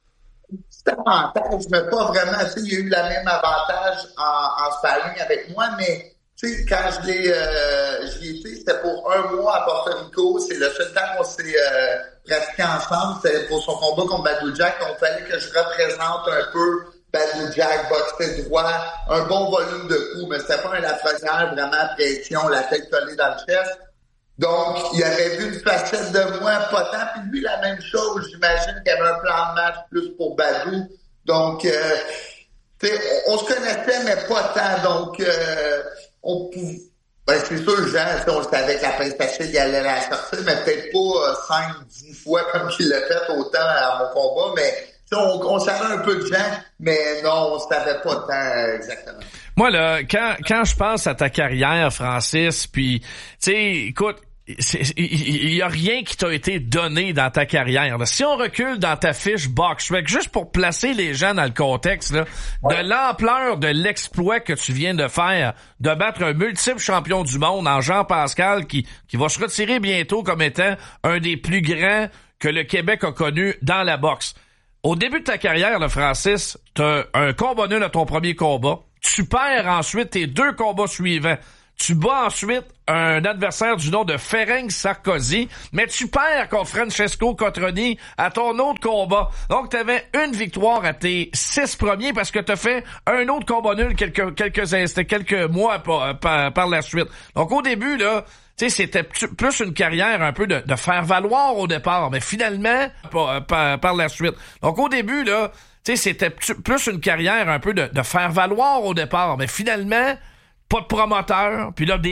S11: C'est un avantage, mais pas vraiment. Tu sais, il y a eu le même avantage en, en sparring avec moi, mais tu sais, quand je l'ai, euh, j'y étais, c'était pour un mois à Porto Rico. C'est le seul temps qu'on s'est euh, pratiqué ensemble. C'était pour son combat contre Badou Jack. Donc, il fallait que je représente un peu Badou Jack, boxer droit, un bon volume de coups, mais c'était pas un Lafrenière, vraiment pression, la tête collée dans le chest. Donc, il avait vu une facette de moi, pas tant, puis lui, la même chose, j'imagine qu'il y avait un plan de match plus pour Badou. Donc, euh, tu sais, on, on se connaissait, mais pas tant, donc, euh, on pouvait, Ben, c'est sûr, Jean, on savait avec la pince facile, il allait la sortir, mais peut-être pas cinq, dix fois comme qu'il l'a fait autant à mon combat, mais on, on savait un peu de Jean, mais non, on savait pas tant exactement.
S2: Moi, là, quand, quand je pense à ta carrière, Francis, puis, tu sais, écoute, il y a rien qui t'a été donné dans ta carrière. Là. Si on recule dans ta fiche BoxRec, juste pour placer les gens dans le contexte là, ouais. de l'ampleur de l'exploit que tu viens de faire, de battre un multiple champion du monde en Jean Pascal qui, qui va se retirer bientôt comme étant un des plus grands que le Québec a connu dans la boxe. Au début de ta carrière, là, Francis, t'as un combat nul à ton premier combat. Tu perds ensuite tes deux combats suivants. Tu bats ensuite un adversaire du nom de Ferenc Sarkozy, mais tu perds contre Francesco Cotroni à ton autre combat. Donc, t'avais une victoire à tes six premiers parce que t'as fait un autre combat nul quelques, quelques instants, quelques mois par, par, par la suite. Donc, au début, là, tu sais, c'était plus une carrière un peu de, de faire valoir au départ, mais finalement, par, par, par la suite. Donc, au début, là, tu sais, c'était plus une carrière un peu de, de faire valoir au départ, mais finalement, pas de promoteur, puis là, des